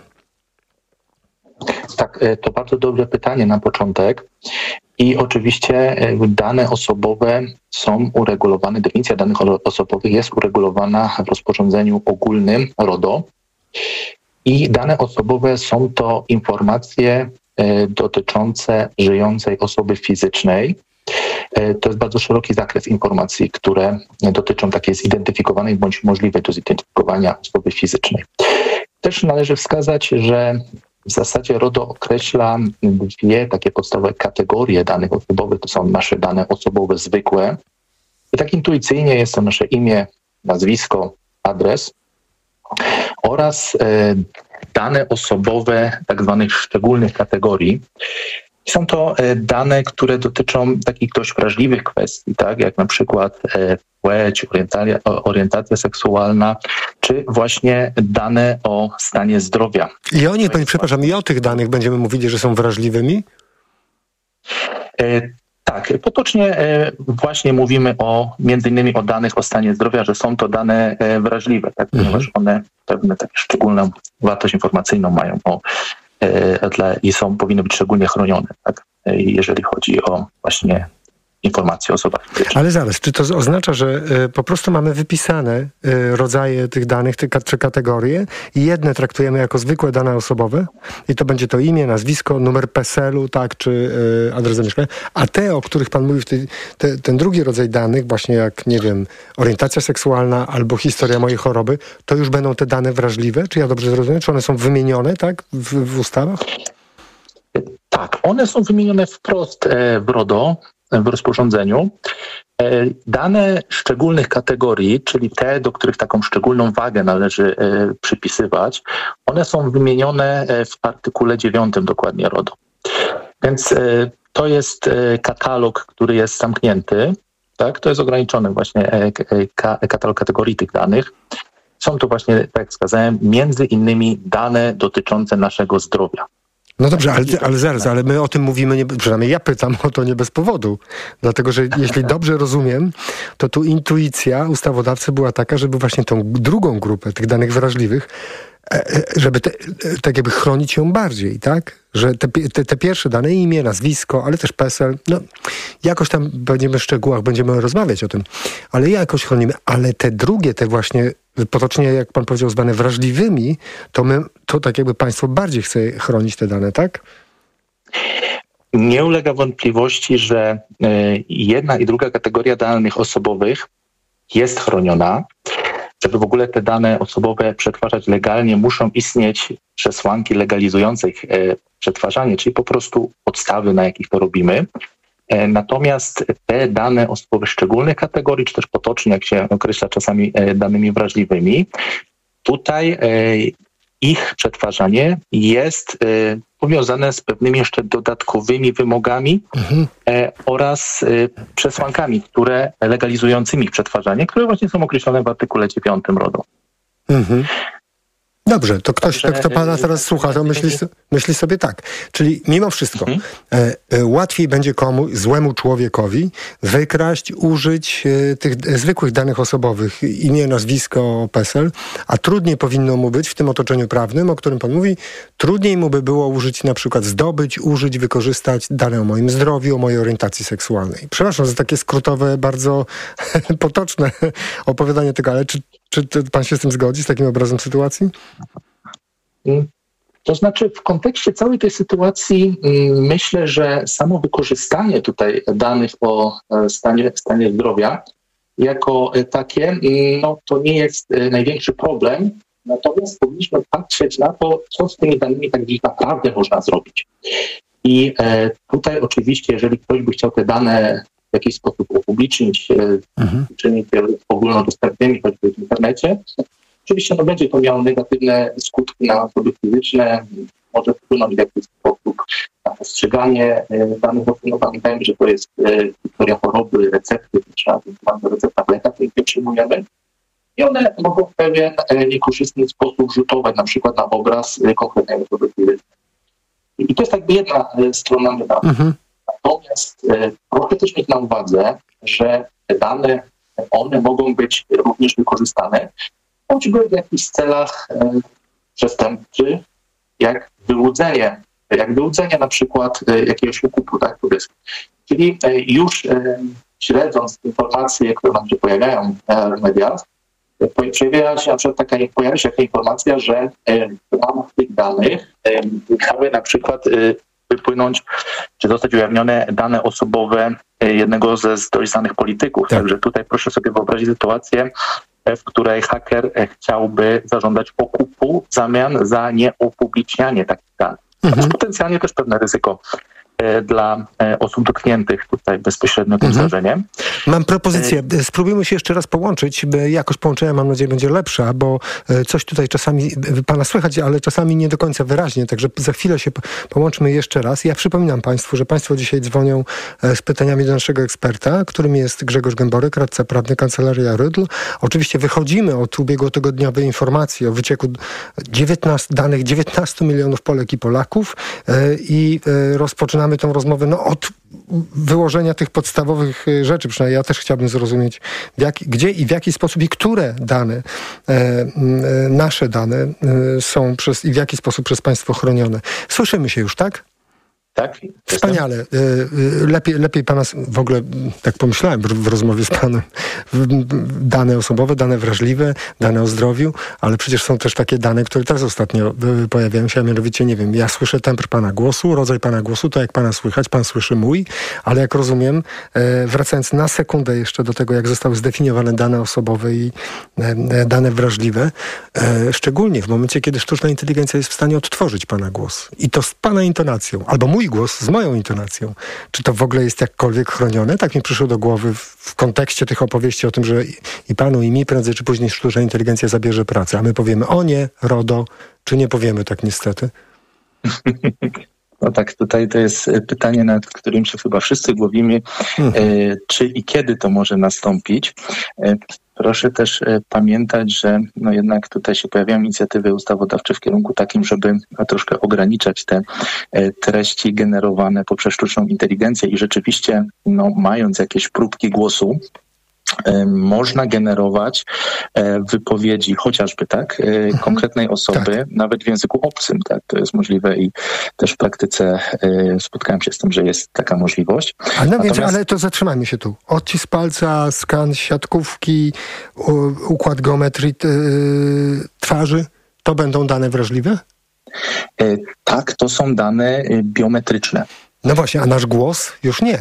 Tak, to bardzo dobre pytanie na początek. I oczywiście dane osobowe są uregulowane, definicja danych osobowych jest uregulowana w rozporządzeniu ogólnym RODO. I dane osobowe są to informacje dotyczące żyjącej osoby fizycznej. To jest bardzo szeroki zakres informacji, które dotyczą takiej zidentyfikowanej bądź możliwej do zidentyfikowania osoby fizycznej. Też należy wskazać, że w zasadzie RODO określa dwie takie podstawowe kategorie danych osobowych. To są nasze dane osobowe zwykłe. I tak intuicyjnie jest to nasze imię, nazwisko, adres oraz e, dane osobowe tak zwanych szczególnych kategorii. Są to e, dane, które dotyczą takich dość wrażliwych kwestii, tak jak na przykład e, płeć, orientacja, orientacja seksualna, czy właśnie dane o stanie zdrowia. I o nich, przepraszam, i o tych danych będziemy mówili, że są wrażliwymi? E, tak, potocznie e, właśnie mówimy o między innymi o danych o stanie zdrowia, że są to dane e, wrażliwe, tak, mhm. ponieważ one pewne takie szczególną wartość informacyjną mają o, e, dla, i są powinny być szczególnie chronione, tak, e, jeżeli chodzi o właśnie informacje o osobach fizycznych. Ale zaraz, czy to oznacza, że y, po prostu mamy wypisane y, rodzaje tych danych, te, czy kategorie i jedne traktujemy jako zwykłe dane osobowe i to będzie to imię, nazwisko, numer PESEL-u, tak, czy y, adres zamieszkania, a te, o których pan mówi, te, te, ten drugi rodzaj danych, właśnie jak, nie wiem, orientacja seksualna albo historia mojej choroby, to już będą te dane wrażliwe? Czy ja dobrze zrozumiem? Czy one są wymienione, tak, w, w ustawach? Tak, one są wymienione wprost e, w RODO, w rozporządzeniu. Dane szczególnych kategorii, czyli te, do których taką szczególną wagę należy przypisywać, one są wymienione w artykule dziewiątym dokładnie RODO. Więc to jest katalog, który jest zamknięty, tak? To jest ograniczony właśnie katalog kategorii tych danych. Są to właśnie, tak jak wskazałem, między innymi dane dotyczące naszego zdrowia. No dobrze, ale, ale zaraz, ale my o tym mówimy, nie, przynajmniej ja pytam o to nie bez powodu. Dlatego, że jeśli dobrze rozumiem, to tu intuicja ustawodawcy była taka, żeby właśnie tą drugą grupę tych danych wrażliwych, żeby te, tak jakby chronić ją bardziej, tak? Że te, te, te pierwsze dane, imię, nazwisko, ale też PESEL, no jakoś tam będziemy w szczegółach, będziemy rozmawiać o tym, ale jakoś chronimy. Ale te drugie, te właśnie potocznie, jak pan powiedział, zwane wrażliwymi, to my, to tak jakby państwo bardziej chce chronić te dane, tak? Nie ulega wątpliwości, że jedna i druga kategoria danych osobowych jest chroniona. Żeby w ogóle te dane osobowe przetwarzać legalnie, muszą istnieć przesłanki legalizujące ich przetwarzanie, czyli po prostu podstawy, na jakich to robimy. Natomiast te dane osobowe szczególnych kategorii, czy też potocznie, jak się określa czasami danymi wrażliwymi, tutaj ich przetwarzanie jest powiązane z pewnymi jeszcze dodatkowymi wymogami mhm. oraz przesłankami, które legalizującymi ich przetwarzanie, które właśnie są określone w artykule dziewiątym RODO. Mhm. Dobrze, to ktoś, to, kto pana teraz słucha, to myśli, myśli sobie tak. Czyli mimo wszystko mhm. e, e, łatwiej będzie komuś, złemu człowiekowi wykraść, użyć e, tych e, zwykłych danych osobowych, imię, nazwisko, PESEL, a trudniej powinno mu być w tym otoczeniu prawnym, o którym pan mówi, trudniej mu by było użyć, na przykład zdobyć, użyć, wykorzystać dane o moim zdrowiu, o mojej orientacji seksualnej. Przepraszam za takie skrótowe, bardzo potoczne opowiadanie tego, ale czy, czy pan się z tym zgodzi, z takim obrazem sytuacji? To znaczy w kontekście całej tej sytuacji myślę, że samo wykorzystanie tutaj danych o stanie, stanie zdrowia jako takie, no to nie jest największy problem, natomiast powinniśmy patrzeć na to, co z tymi danymi tak naprawdę można zrobić. I tutaj oczywiście, jeżeli ktoś by chciał te dane w jakiś sposób upublicznić, mhm. czynić je ogólnodostępnymi, choćby w internecie, oczywiście no, będzie to miało negatywne skutki na osoby fizyczne, może wpłynąć w jakiś sposób na postrzeganie danych. No, pamiętajmy, że to jest historia choroby, recepty, trzeba o receptach leka, których nie przyjmujemy. I one mogą w pewien niekorzystny sposób rzutować na przykład na obraz konkretnej osoby fizycznej. I to jest jakby jedna strona medalu. Mhm. Natomiast proszę też mieć na uwadze, że te dane, one mogą być również wykorzystane choćby w jakichś celach e, przestępczych, jak wyłudzenie, jak wyłudzenie na przykład e, jakiegoś ukupu, tak, turystów. Czyli e, już e, śledząc informacje, które nam się pojawiają w mediach, e, pojawia się na przykład taka, pojawia się taka informacja, że e, w ramach tych danych e, miały na przykład e, wypłynąć, czy zostać ujawnione dane osobowe e, jednego ze dość znanych polityków. Tak. Także tutaj proszę sobie wyobrazić sytuację, w której haker chciałby zażądać okupu w zamian za nieupublicznianie takich danych. Mhm. To jest potencjalnie też pewne ryzyko dla osób dotkniętych tutaj bezpośrednio tym mhm. zdarzeniem. Mam propozycję. Spróbujmy się jeszcze raz połączyć. Jakość połączenia, mam nadzieję, będzie lepsza, bo coś tutaj czasami pana słychać, ale czasami nie do końca wyraźnie, także za chwilę się połączmy jeszcze raz. Ja przypominam państwu, że państwo dzisiaj dzwonią z pytaniami do naszego eksperta, którym jest Grzegorz Gęborek, radca prawny Kancelaria Rydl. Oczywiście wychodzimy od ubiegłotygodniowej informacji o wycieku dziewiętnastu, danych dziewiętnastu milionów Polek i Polaków i rozpoczynamy tę rozmowę no, od wyłożenia tych podstawowych rzeczy. Przynajmniej ja też chciałbym zrozumieć, w jak, gdzie i w jaki sposób i które dane, e, nasze dane e, są przez, i w jaki sposób przez państwo chronione. Słyszymy się już, tak? Tak. Wspaniale. Lepiej, lepiej pana, w ogóle tak pomyślałem w rozmowie z panem, dane osobowe, dane wrażliwe, dane o zdrowiu, ale przecież są też takie dane, które teraz ostatnio pojawiają się, a mianowicie, nie wiem, ja słyszę temper pana głosu, rodzaj pana głosu, to jak pana słychać, pan słyszy mój, ale jak rozumiem, wracając na sekundę jeszcze do tego, jak zostały zdefiniowane dane osobowe i dane wrażliwe, szczególnie w momencie, kiedy sztuczna inteligencja jest w stanie odtworzyć pana głos i to z pana intonacją, albo mój głos z moją intonacją. Czy to w ogóle jest jakkolwiek chronione? Tak mi przyszło do głowy w, w kontekście tych opowieści o tym, że i, i panu, i mi prędzej czy później sztuczna inteligencja zabierze pracę. A my powiemy, o nie, RODO, czy nie powiemy tak niestety? No tak, tutaj to jest pytanie, nad którym się chyba wszyscy głowimy, hmm. e, czy i kiedy to może nastąpić. E, Proszę też pamiętać, że no jednak tutaj się pojawiają inicjatywy ustawodawcze w kierunku takim, żeby troszkę ograniczać te treści generowane poprzez sztuczną inteligencję i rzeczywiście no, mając jakieś próbki głosu, można generować wypowiedzi chociażby tak konkretnej osoby, tak. nawet w języku obcym, tak, to jest możliwe i też w praktyce spotkałem się z tym, że jest taka możliwość. Ale, no Natomiast... więc, ale to zatrzymajmy się tu. Odcisk palca, skan siatkówki, układ geometrii yy, twarzy, to będą dane wrażliwe? Tak, to są dane biometryczne. No właśnie, a nasz głos już nie.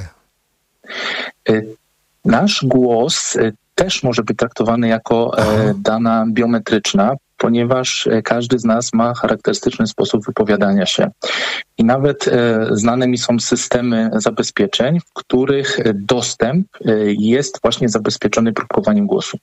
Nasz głos też może być traktowany jako Aha. dana biometryczna, ponieważ każdy z nas ma charakterystyczny sposób wypowiadania się. I nawet znane mi są systemy zabezpieczeń, w których dostęp jest właśnie zabezpieczony próbkowaniem głosu.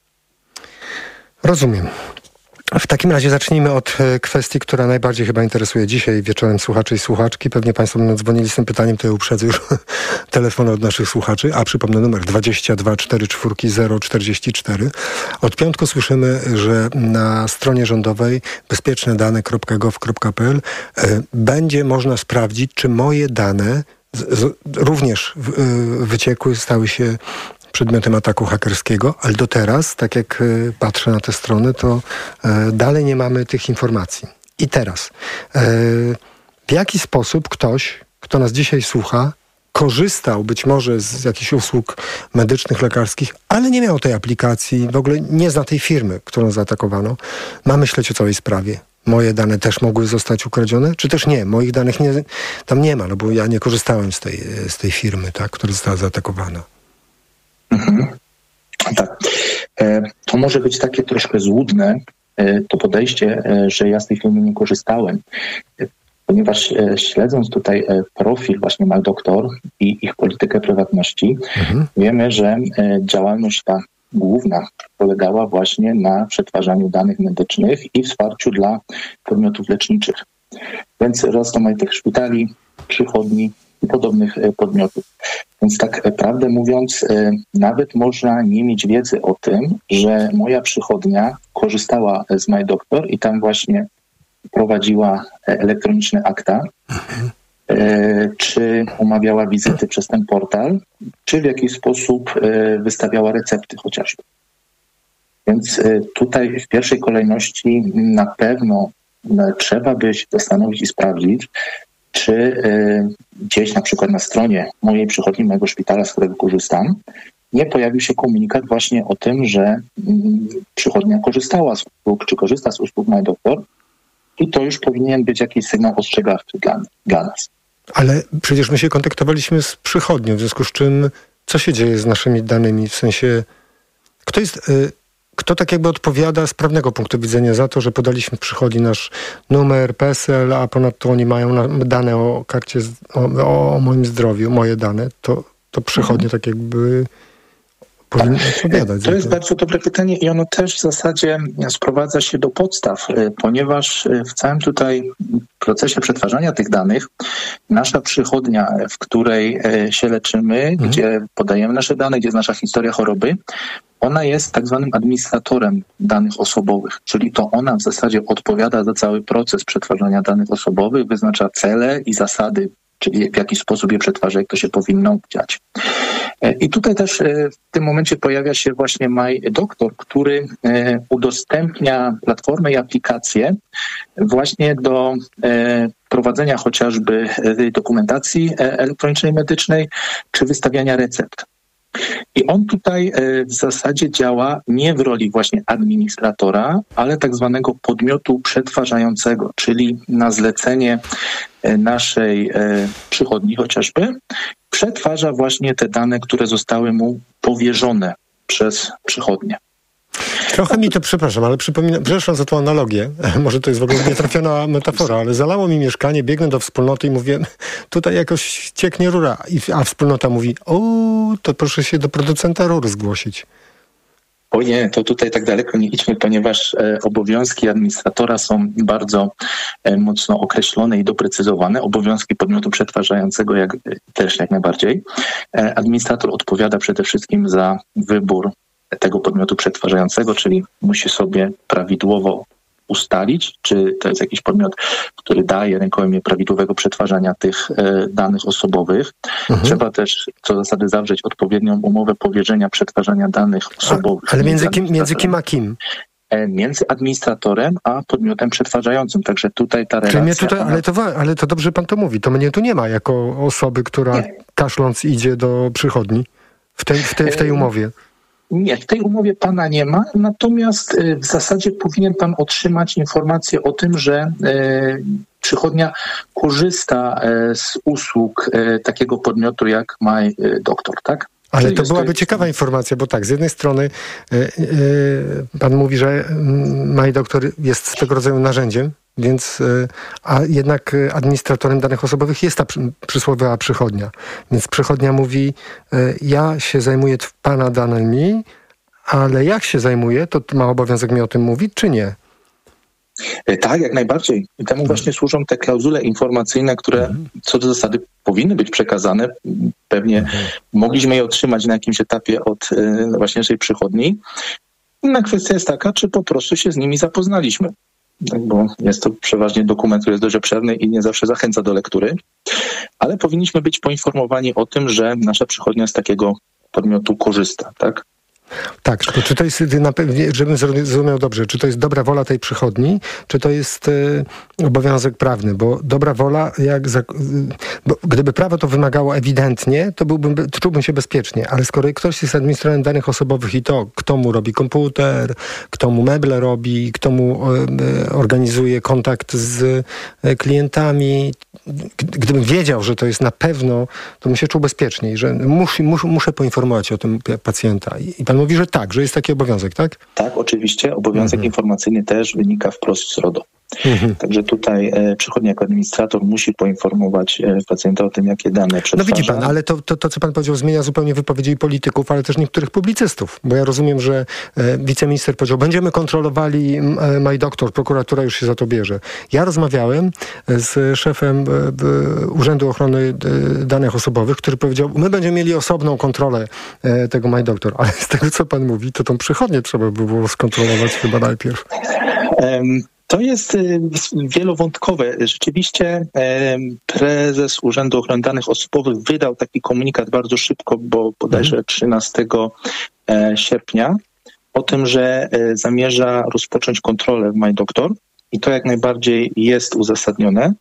Rozumiem. W takim razie zacznijmy od kwestii, która najbardziej chyba interesuje dzisiaj wieczorem słuchaczy i słuchaczki. Pewnie państwo będą dzwonili z tym pytaniem, to ja uprzedzę już telefon od naszych słuchaczy, a przypomnę numer dwadzieścia dwa czterdzieści cztery zero czterdzieści cztery. Od piątku słyszymy, że na stronie rządowej bezpieczne dane kropka gov kropka p l będzie można sprawdzić, czy moje dane z, z, również w, wyciekły, stały się przedmiotem ataku hakerskiego, ale do teraz, tak jak y, patrzę na te strony, to y, dalej nie mamy tych informacji. I teraz, y, w jaki sposób ktoś, kto nas dzisiaj słucha, korzystał być może z jakichś usług medycznych, lekarskich, ale nie miał tej aplikacji, w ogóle nie zna tej firmy, którą zaatakowano, ma myśleć o całej sprawie. Moje dane też mogły zostać ukradzione? Czy też nie? Moich danych nie, tam nie ma, no bo ja nie korzystałem z tej, z tej firmy, tak, która została zaatakowana. Mhm. Tak. To może być takie troszkę złudne, to podejście, że ja z tej firmy nie korzystałem, ponieważ śledząc tutaj profil właśnie MacDoctor i ich politykę prywatności, mhm. wiemy, że działalność ta główna polegała właśnie na przetwarzaniu danych medycznych i wsparciu dla podmiotów leczniczych. Więc rozmaitych szpitali, przychodni i podobnych podmiotów. Więc tak prawdę mówiąc, nawet można nie mieć wiedzy o tym, że moja przychodnia korzystała z MyDoctor i tam właśnie prowadziła elektroniczne akta, mhm. czy umawiała wizyty przez ten portal, czy w jakiś sposób wystawiała recepty chociażby. Więc tutaj w pierwszej kolejności na pewno trzeba by się zastanowić i sprawdzić, czy y, gdzieś na przykład na stronie mojej przychodni, mojego szpitala, z którego korzystam, nie pojawił się komunikat właśnie o tym, że y, przychodnia korzystała z usług, czy korzysta z usług MyDoctor i to już powinien być jakiś sygnał ostrzegawczy dla, dla nas. Ale przecież my się kontaktowaliśmy z przychodnią, w związku z czym co się dzieje z naszymi danymi? W sensie, kto jest... Y- kto tak jakby odpowiada z prawnego punktu widzenia za to, że podaliśmy przychodni nasz numer, P E S E L, a ponadto oni mają dane o karcie, o, o moim zdrowiu, moje dane, to, to przychodnie mhm. tak jakby powinny odpowiadać. To jest to. bardzo dobre pytanie i ono też w zasadzie sprowadza się do podstaw, ponieważ w całym tutaj procesie przetwarzania tych danych nasza przychodnia, w której się leczymy, mhm. gdzie podajemy nasze dane, gdzie jest nasza historia choroby, ona jest tak zwanym administratorem danych osobowych, czyli to ona w zasadzie odpowiada za cały proces przetwarzania danych osobowych, wyznacza cele i zasady, czyli w jaki sposób je przetwarza, jak to się powinno dziać. I tutaj też w tym momencie pojawia się właśnie MyDoktor, który udostępnia platformę i aplikację właśnie do prowadzenia chociażby dokumentacji elektronicznej medycznej czy wystawiania recept. I on tutaj w zasadzie działa nie w roli właśnie administratora, ale tak zwanego podmiotu przetwarzającego, czyli na zlecenie naszej przychodni chociażby przetwarza właśnie te dane, które zostały mu powierzone przez przychodnię. Trochę mi to, przepraszam, ale przypominam, przepraszam za tą analogię, może to jest w ogóle nietrafiona metafora, ale zalało mi mieszkanie, biegnę do wspólnoty i mówię, tutaj jakoś cieknie rura, a wspólnota mówi, o, to proszę się do producenta rur zgłosić. O nie, to tutaj tak daleko nie idźmy, ponieważ e, obowiązki administratora są bardzo e, mocno określone i doprecyzowane. Obowiązki podmiotu przetwarzającego jak, też jak najbardziej. E, administrator odpowiada przede wszystkim za wybór tego podmiotu przetwarzającego, czyli musi sobie prawidłowo ustalić, czy to jest jakiś podmiot, który daje rękojmię prawidłowego przetwarzania tych e, danych osobowych. Mhm. Trzeba też co do zasady zawrzeć odpowiednią umowę powierzenia przetwarzania danych osobowych. A, ale między kim, między kim a kim? E, między administratorem a podmiotem przetwarzającym. Także tutaj ta relacja... Mnie tutaj, ale, to, ale to dobrze pan to mówi. To mnie tu nie ma jako osoby, która nie. kaszląc idzie do przychodni w tej, w tej, w tej umowie. Nie, w tej umowie pana nie ma, natomiast w zasadzie powinien pan otrzymać informację o tym, że przychodnia korzysta z usług takiego podmiotu jak MyDoktor, tak? Ale Czyli to byłaby to... ciekawa informacja, bo tak, z jednej strony y, y, pan mówi, że MyDoktor jest swego rodzaju narzędziem, więc, y, a jednak administratorem danych osobowych jest ta przy, przysłowiowa przychodnia. Więc przychodnia mówi, y, ja się zajmuję pana danymi, ale jak się zajmuję, to ma obowiązek mi o tym mówić, czy nie? Tak, jak najbardziej. I temu właśnie służą te klauzule informacyjne, które co do zasady powinny być przekazane. Pewnie mogliśmy je otrzymać na jakimś etapie od właśnie naszej przychodni. Inna kwestia jest taka, czy po prostu się z nimi zapoznaliśmy. Bo jest to przeważnie dokument, który jest dość obszerny i nie zawsze zachęca do lektury. Ale powinniśmy być poinformowani o tym, że nasza przychodnia z takiego podmiotu korzysta, tak? Tak, to czy to jest, żebym zrozumiał dobrze, czy to jest dobra wola tej przychodni, czy to jest y, obowiązek prawny, bo dobra wola, jak za, y, bo gdyby prawo to wymagało ewidentnie, to byłbym, to czułbym się bezpiecznie, ale skoro ktoś jest administratorem danych osobowych i to, kto mu robi komputer, kto mu meble robi, kto mu y, organizuje kontakt z y, klientami, gdybym wiedział, że to jest na pewno, to bym się czuł bezpieczniej, że mus, mus, muszę poinformować o tym pacjenta. I, i pan mówi, że tak, że jest taki obowiązek, tak? Tak, oczywiście. Obowiązek mhm. informacyjny też wynika wprost z RODO. Mhm. Także tutaj e, przychodnia jako administrator musi poinformować e, pacjenta o tym, jakie dane przetwarza. No widzi pan, ale to, to, to, co pan powiedział, zmienia zupełnie wypowiedzi polityków, ale też niektórych publicystów, bo ja rozumiem, że e, wiceminister powiedział, będziemy kontrolowali e, MyDoktor, prokuratura już się za to bierze. Ja rozmawiałem z szefem e, Urzędu Ochrony Danych Osobowych, który powiedział, my będziemy mieli osobną kontrolę e, tego MyDoktor, ale z tego, co pan mówi, to tą przychodnię trzeba by było skontrolować chyba najpierw. Um. To jest wielowątkowe. Rzeczywiście prezes Urzędu Ochrony Danych Osobowych wydał taki komunikat bardzo szybko, bo bodajże trzynastego sierpnia, o tym, że zamierza rozpocząć kontrolę w MyDoktor i to jak najbardziej jest uzasadnione,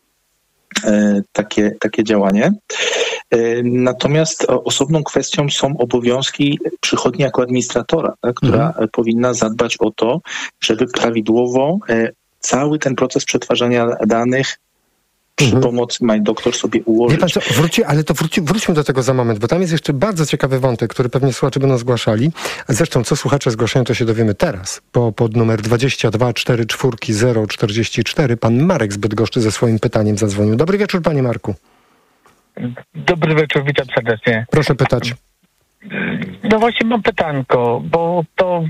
takie, takie działanie. Natomiast osobną kwestią są obowiązki przychodni jako administratora, tak, która mhm. powinna zadbać o to, żeby prawidłowo cały ten proces przetwarzania danych przy mhm. pomocy MyDoktor sobie ułożyć. Wie pan co, wróci, ale to wróci, wróćmy do tego za moment, bo tam jest jeszcze bardzo ciekawy wątek, który pewnie słuchacze będą zgłaszali. Zresztą, co słuchacze zgłaszają, to się dowiemy teraz, bo pod numer dwadzieścia dwa czterdzieści cztery zero czterdzieści cztery pan Marek z Bydgoszczy ze swoim pytaniem zadzwonił. Dobry wieczór, panie Marku. Dobry wieczór, witam serdecznie. Proszę pytać. No właśnie mam pytanko, bo to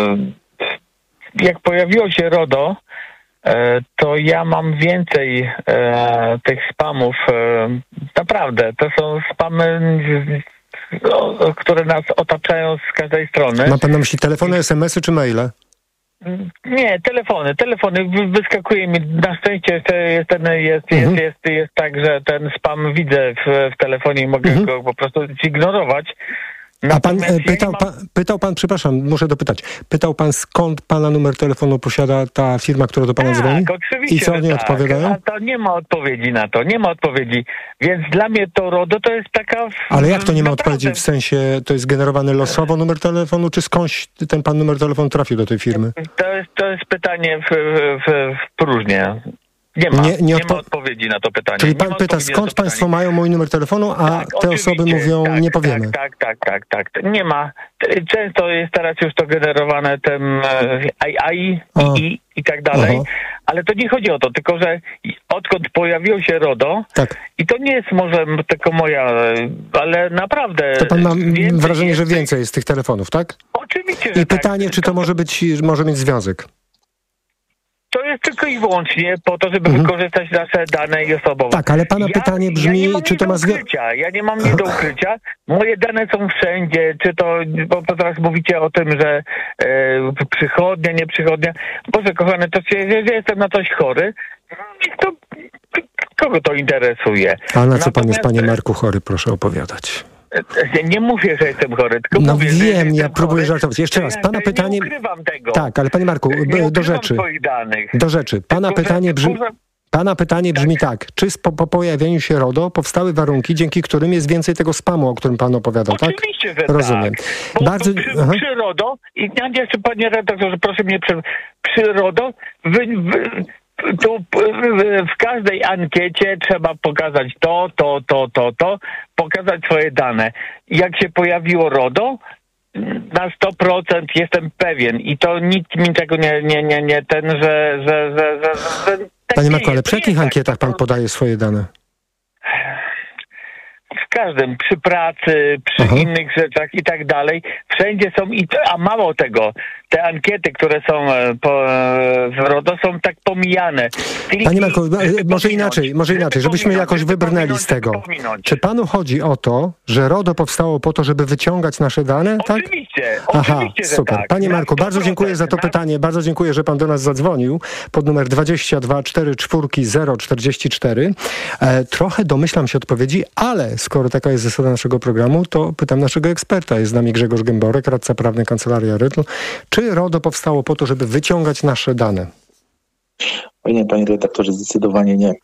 jak pojawiło się RODO, to ja mam więcej e, tych spamów. E, naprawdę, to są spamy, o, które nas otaczają z każdej strony. Ma pan na myśli telefony, es em esy czy maile? Nie, telefony, telefony. Wyskakuje mi, na szczęście jest, ten, jest, mhm. jest, jest, jest tak, że ten spam widzę w, w telefonie i mogę mhm. go po prostu zignorować. A pan e, pytał, pan, pytał pan, przepraszam, muszę dopytać, pytał pan, skąd pana numer telefonu posiada ta firma, która do pana tak, dzwoni? Oczywiście, i co oni tak. odpowiadają? A to nie ma odpowiedzi na to, nie ma odpowiedzi. Więc dla mnie to RODO to jest taka... Ale jak to nie ma naprawdę... odpowiedzi? W sensie to jest generowany losowo numer telefonu, czy skądś ten pan numer telefonu trafił do tej firmy? To jest, to jest pytanie w, w, w próżnię. Nie ma, nie, nie, nie odpo- ma odpowiedzi na to pytanie. Czyli pan pyta, skąd państwo mają mój numer telefonu, a tak, te osoby mówią, tak, nie powiemy. Tak, tak, tak, tak, tak. Nie ma. Często jest teraz już to generowane tym A I i, i tak dalej, aha. ale to nie chodzi o to, tylko że odkąd pojawiło się RODO, tak. i to nie jest może tylko moja, ale naprawdę... To pan ma wrażenie, jest, że więcej jest tych telefonów, tak? Oczywiście, że I pytanie, tak. czy to może być, może mieć związek? To jest tylko i wyłącznie po to, żeby mhm. wykorzystać nasze dane i osobowe. Tak, ale pana ja, pytanie brzmi, ja czy to ma związek? Ja nie mam nie do ukrycia. Moje dane są wszędzie. Czy to, bo teraz mówicie o tym, że e, przychodnia, nie przychodnia. Boże kochany, to się, że jestem na coś chory. To, kogo to interesuje? A na co pan jest, panie Marku, chory? Proszę opowiadać. Nie mówię, że jestem chory, tylko no mówię, wiem, że ja próbuję żartować. Jeszcze raz, pana ja pytanie... Nie ukrywam tego. Tak, ale panie Marku, nie do rzeczy. Danych. Do rzeczy. Pana tylko, pytanie brzmi... Tylko, Pana pytanie brzmi tak. tak. Czy po, po pojawieniu się RODO powstały warunki, dzięki którym jest więcej tego spamu, o którym pan opowiadał, Oczywiście, tak? że rozumiem. Tak. Bo, Bardzo... bo przy, przy RODO, i ja jeszcze panie redaktorze, proszę mnie przy, przy RODO, wy, wy, tu w każdej ankiecie trzeba pokazać to, to, to, to, to, pokazać swoje dane. Jak się pojawiło RODO, na sto procent jestem pewien i to nikt mi tego nie, nie, nie, nie ten, że... że, że, że, że tak Panie Marku, ale przy jakich tak, ankietach pan podaje swoje dane? W każdym, przy pracy, przy Aha. innych rzeczach i tak dalej. Wszędzie są, i a mało tego, te ankiety, które są po, w RODO są tak pomijane. Kliki, Panie Marku, może inaczej, może inaczej, żebyśmy jakoś wybrnęli z tego. Czy panu chodzi o to, że RODO powstało po to, żeby wyciągać nasze dane? Tak? Oczywiście, Aha, oczywiście, super. Tak. Panie Marku, bardzo dziękuję za to pytanie, bardzo dziękuję, że pan do nas zadzwonił pod numer dwadzieścia dwa czterdzieści cztery zero czterdzieści cztery. E, trochę domyślam się odpowiedzi, ale skoro taka jest zasada naszego programu, to pytam naszego eksperta. Jest z nami Grzegorz Gęborek, radca prawny Kancelaria Rytl. Czy RODO powstało po to, żeby wyciągać nasze dane? O nie, panie redaktorze, zdecydowanie nie.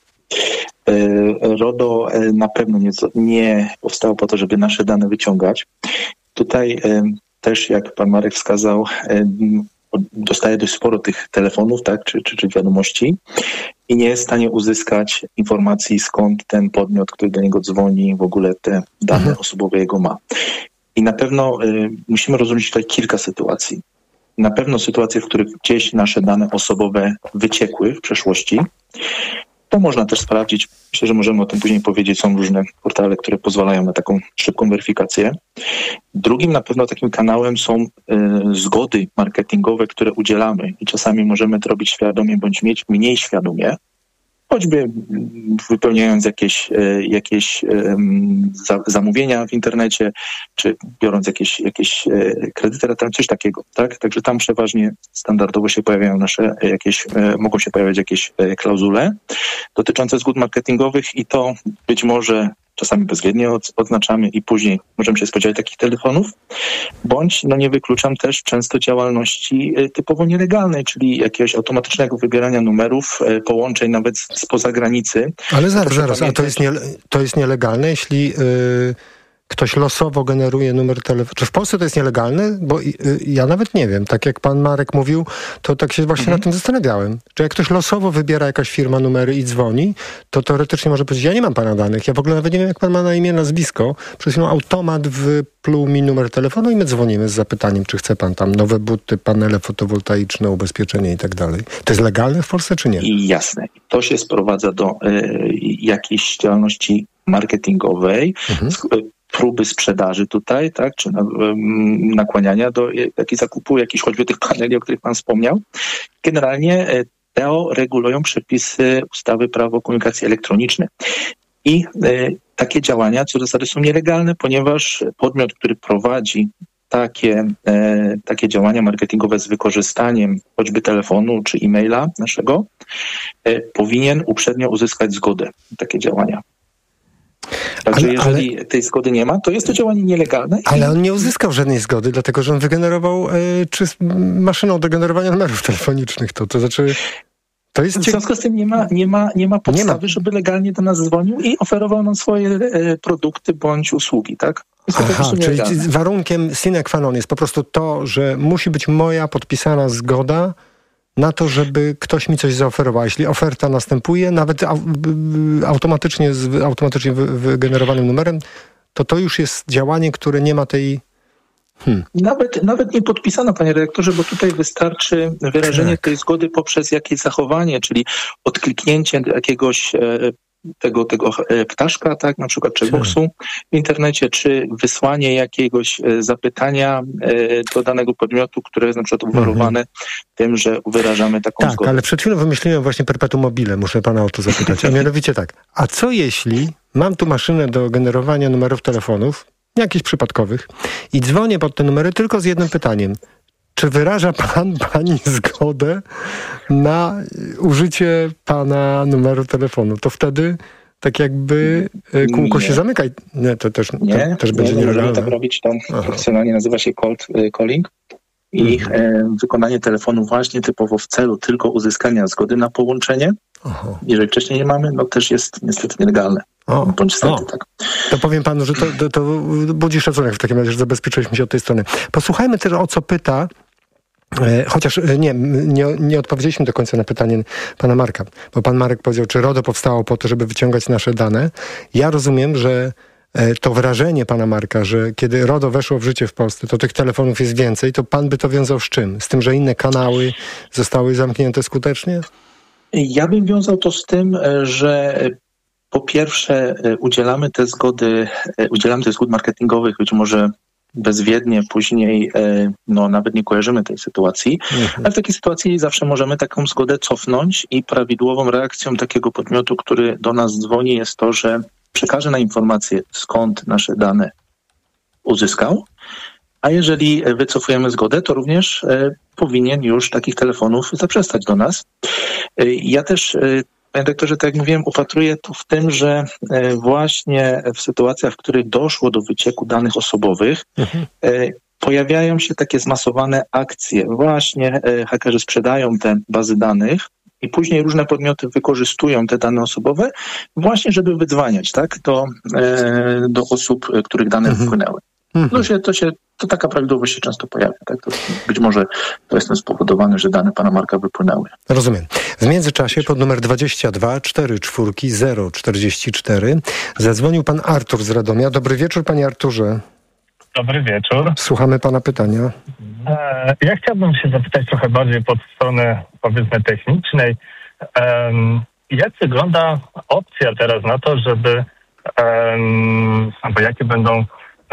RODO na pewno nie, nie powstało po to, żeby nasze dane wyciągać. Tutaj też, jak pan Marek wskazał, dostaje dość sporo tych telefonów, tak, czy, czy, czy wiadomości i nie jest w stanie uzyskać informacji, skąd ten podmiot, który do niego dzwoni, w ogóle te dane mhm. osobowe jego ma. I na pewno y, musimy rozróżnić tutaj kilka sytuacji. Na pewno sytuacje, w których gdzieś nasze dane osobowe wyciekły w przeszłości. To można też sprawdzić. Myślę, że możemy o tym później powiedzieć. Są różne portale, które pozwalają na taką szybką weryfikację. Drugim na pewno takim kanałem są y, zgody marketingowe, które udzielamy i czasami możemy to robić świadomie bądź mieć mniej świadomie, choćby wypełniając jakieś, y, jakieś y, za, zamówienia w internecie, czy biorąc jakieś, jakieś y, kredyty, coś takiego. Tak? Także tam przeważnie standardowo się pojawiają nasze jakieś, y, mogą się pojawiać jakieś y, klauzule dotyczące zgód marketingowych i to być może czasami bezwiednie oznaczamy i później możemy się spodziewać takich telefonów, bądź no nie wykluczam też często działalności typowo nielegalnej, czyli jakiegoś automatycznego wybierania numerów, połączeń nawet spoza granicy. Ale zaraz, zaraz, a to jest, nie, to jest nielegalne, jeśli yy, ktoś losowo generuje numer telefonu. Czy w Polsce to jest nielegalne? Bo y, ja nawet nie wiem. Tak jak pan Marek mówił, to tak się właśnie mhm. nad tym zastanawiałem. Czy jak ktoś losowo wybiera jakaś firma numery i dzwoni, to teoretycznie może powiedzieć, ja nie mam pana danych. Ja w ogóle nawet nie wiem, jak pan ma na imię, nazwisko. Przed chwilą automat wypluł mi numer telefonu i my dzwonimy z zapytaniem, czy chce pan tam nowe buty, panele fotowoltaiczne, ubezpieczenie i tak dalej. To jest legalne w Polsce, czy nie? I jasne. To się sprowadza do y, jakiejś działalności marketingowej, mhm. próby sprzedaży tutaj, tak, czy na, um, nakłaniania do takiego zakupu jakichś choćby tych paneli, o których pan wspomniał. Generalnie T E O regulują przepisy ustawy Prawo komunikacji elektronicznej. I e, takie działania co do zasady są nielegalne, ponieważ podmiot, który prowadzi takie, e, takie działania marketingowe z wykorzystaniem choćby telefonu czy e-maila naszego, e, powinien uprzednio uzyskać zgodę na takie działania. Także ale, jeżeli ale, tej zgody nie ma, to jest to działanie nielegalne. Ale on nie uzyskał żadnej zgody, dlatego że on wygenerował y, czy maszyną do generowania numerów telefonicznych. To, to znaczy... To jest w związku z tym nie ma, nie ma, nie ma podstawy, nie ma. żeby legalnie do nas dzwonił i oferował nam swoje e, produkty bądź usługi, tak? Aha, czyli warunkiem sine qua non jest po prostu to, że musi być moja podpisana zgoda na to, żeby ktoś mi coś zaoferował. Jeśli oferta następuje, nawet automatycznie z automatycznie wygenerowanym numerem, to to już jest działanie, które nie ma tej... Hmm. Nawet, nawet nie podpisano, panie redaktorze, bo tutaj wystarczy wyrażenie tak. tej zgody poprzez jakieś zachowanie, czyli odkliknięcie jakiegoś e, tego, tego ptaszka, tak, na przykład checkboxu w internecie, czy wysłanie jakiegoś zapytania do danego podmiotu, które jest na przykład obwarowane mhm. tym, że wyrażamy taką tak, zgodę. Tak, ale przed chwilą wymyśliłem właśnie perpetuum mobile, muszę pana o to zapytać. A mianowicie tak, a co jeśli mam tu maszynę do generowania numerów telefonów, jakichś przypadkowych, i dzwonię pod te numery tylko z jednym pytaniem. Czy wyraża pan, pani zgodę na użycie pana numeru telefonu? To wtedy tak jakby kółko nie. się zamyka. Nie, to też, nie, to też nie, będzie nie nielegalne. Możemy tak robić, to profesjonalnie nazywa się cold calling i mhm. e, wykonanie telefonu właśnie typowo w celu tylko uzyskania zgody na połączenie. Aha. Jeżeli wcześniej nie mamy, no też jest niestety nielegalne. O, bądź stety, o. tak. To powiem panu, że to, to, to budzi szacunek w takim razie, że zabezpieczyliśmy się od tej strony. Posłuchajmy też, o co pyta, e, chociaż nie, nie, nie odpowiedzieliśmy do końca na pytanie pana Marka, bo pan Marek powiedział, czy RODO powstało po to, żeby wyciągać nasze dane. Ja rozumiem, że e, to wrażenie pana Marka, że kiedy RODO weszło w życie w Polsce, to tych telefonów jest więcej, to pan by to wiązał z czym? Z tym, że inne kanały zostały zamknięte skutecznie? Ja bym wiązał to z tym, że po pierwsze udzielamy te zgody, udzielamy tych zgód marketingowych być może bezwiednie, później no nawet nie kojarzymy tej sytuacji, mhm. ale w takiej sytuacji zawsze możemy taką zgodę cofnąć i prawidłową reakcją takiego podmiotu, który do nas dzwoni, jest to, że przekaże nam informację, skąd nasze dane uzyskał, a jeżeli wycofujemy zgodę, to również e, powinien już takich telefonów zaprzestać do nas. E, ja też, e, panie doktorze, tak jak mówiłem, upatruję tu w tym, że e, właśnie w sytuacjach, w których doszło do wycieku danych osobowych, mhm. e, pojawiają się takie zmasowane akcje. Właśnie e, hakerzy sprzedają te bazy danych i później różne podmioty wykorzystują te dane osobowe właśnie, żeby wydzwaniać, tak, do, e, do osób, których dane mhm. wpłynęły. To się, to się, to taka prawidłowość się często pojawia. Tak? To być może to jest spowodowane, że dane pana Marka wypłynęły. Rozumiem. W międzyczasie pod numer dwadzieścia dwa cztery cztery zero czterdzieści cztery zadzwonił pan Artur z Radomia. Dobry wieczór, panie Arturze. Dobry wieczór. Słuchamy pana pytania. E, ja chciałbym się zapytać trochę bardziej pod stronę, powiedzmy, technicznej. E, jak wygląda opcja teraz na to, żeby e, albo jakie będą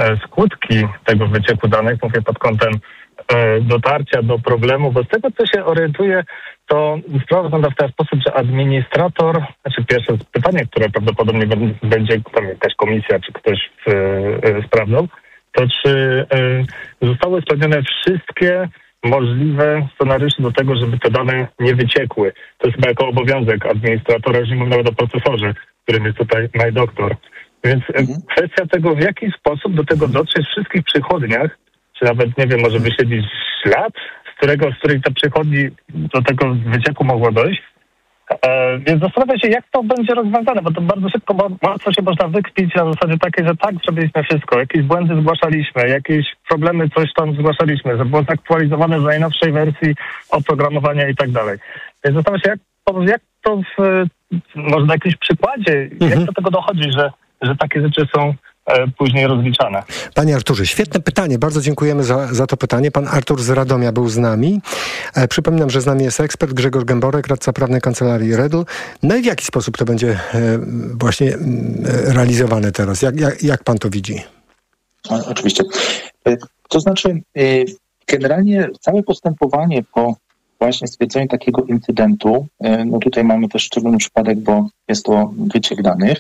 skutki tego wycieku danych, mówię pod kątem e, dotarcia do problemu, bo z tego, co się orientuję, to sprawa wygląda w ten sposób, że administrator, znaczy pierwsze pytanie, które prawdopodobnie będzie tam jakaś komisja, czy ktoś w, e, sprawdzał, to czy e, zostały spełnione wszystkie możliwe scenariusze do tego, żeby te dane nie wyciekły. To jest chyba jako obowiązek administratora, już nie mówię nawet o procesorze, którym jest tutaj MyDoctor. Więc mhm. kwestia tego, w jaki sposób do tego dotrzeć w wszystkich przychodniach, czy nawet, nie wiem, może wyśledzić ślad, z którego, z której te przychodni do tego wycieku mogło dojść, E, więc zastanawiam się, jak to będzie rozwiązane, bo to bardzo szybko, bo łatwo się można wykpić na zasadzie takiej, że tak, zrobiliśmy wszystko, jakieś błędy zgłaszaliśmy, jakieś problemy, coś tam zgłaszaliśmy, że było zaktualizowane w najnowszej wersji oprogramowania i tak dalej. Więc zastanawiam się, jak to, jak to w, może na jakimś przykładzie, mhm. jak do tego dochodzi, że, że takie rzeczy są później rozliczane. Panie Arturze, świetne pytanie. Bardzo dziękujemy za, za to pytanie. Pan Artur z Radomia był z nami. E, przypominam, że z nami jest ekspert Grzegorz Gęborek, radca prawny Kancelarii Redl. No i w jaki sposób to będzie e, właśnie e, realizowane teraz? Jak, jak, jak pan to widzi? O, oczywiście. E, to znaczy, e, generalnie całe postępowanie po właśnie stwierdzeniu takiego incydentu, e, no tutaj mamy też szczególny przypadek, bo jest to wyciek danych.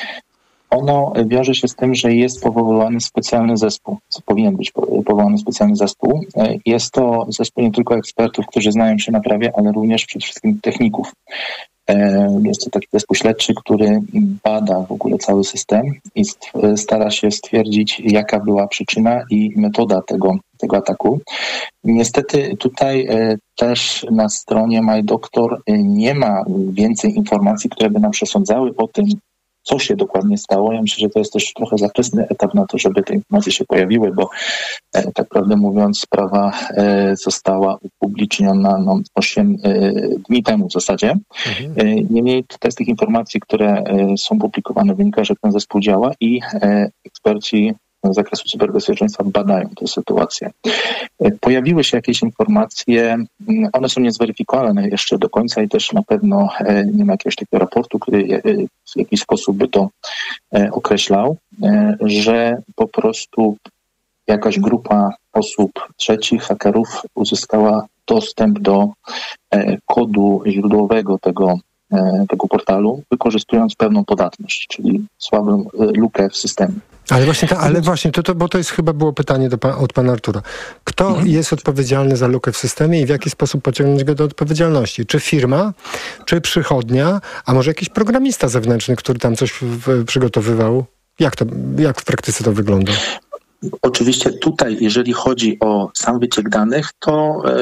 Ono wiąże się z tym, że jest powołany specjalny zespół, co powinien być powołany specjalny zespół. Jest to zespół nie tylko ekspertów, którzy znają się na prawie, ale również przede wszystkim techników. Jest to taki zespół śledczy, który bada w ogóle cały system i stara się stwierdzić, jaka była przyczyna i metoda tego, tego ataku. Niestety tutaj też na stronie MyDoctor nie ma więcej informacji, które by nam przesądzały o tym, co się dokładnie stało. Ja myślę, że to jest też trochę za wczesny etap na to, żeby te informacje się pojawiły, bo e, tak prawdę mówiąc sprawa e, została upubliczniona no, osiem e, dni temu w zasadzie. Mhm. E, niemniej tutaj z tych informacji, które e, są publikowane, wynika, że ten zespół działa i e, eksperci z zakresu cyberbezpieczeństwa badają tę sytuację. Pojawiły się jakieś informacje, one są niezweryfikowane jeszcze do końca i też na pewno nie ma jakiegoś takiego raportu, który w jakiś sposób by to określał, że po prostu jakaś grupa osób trzecich, hakerów uzyskała dostęp do kodu źródłowego tego, tego portalu, wykorzystując pewną podatność, czyli słabą lukę w systemie. Ale właśnie, ta, ale właśnie to, to, bo to jest chyba było pytanie do pan, od pana Artura. Kto mhm. jest odpowiedzialny za lukę w systemie i w jaki sposób pociągnąć go do odpowiedzialności? Czy firma, czy przychodnia, a może jakiś programista zewnętrzny, który tam coś w, przygotowywał? Jak to, jak w praktyce to wygląda? Oczywiście tutaj, jeżeli chodzi o sam wyciek danych, to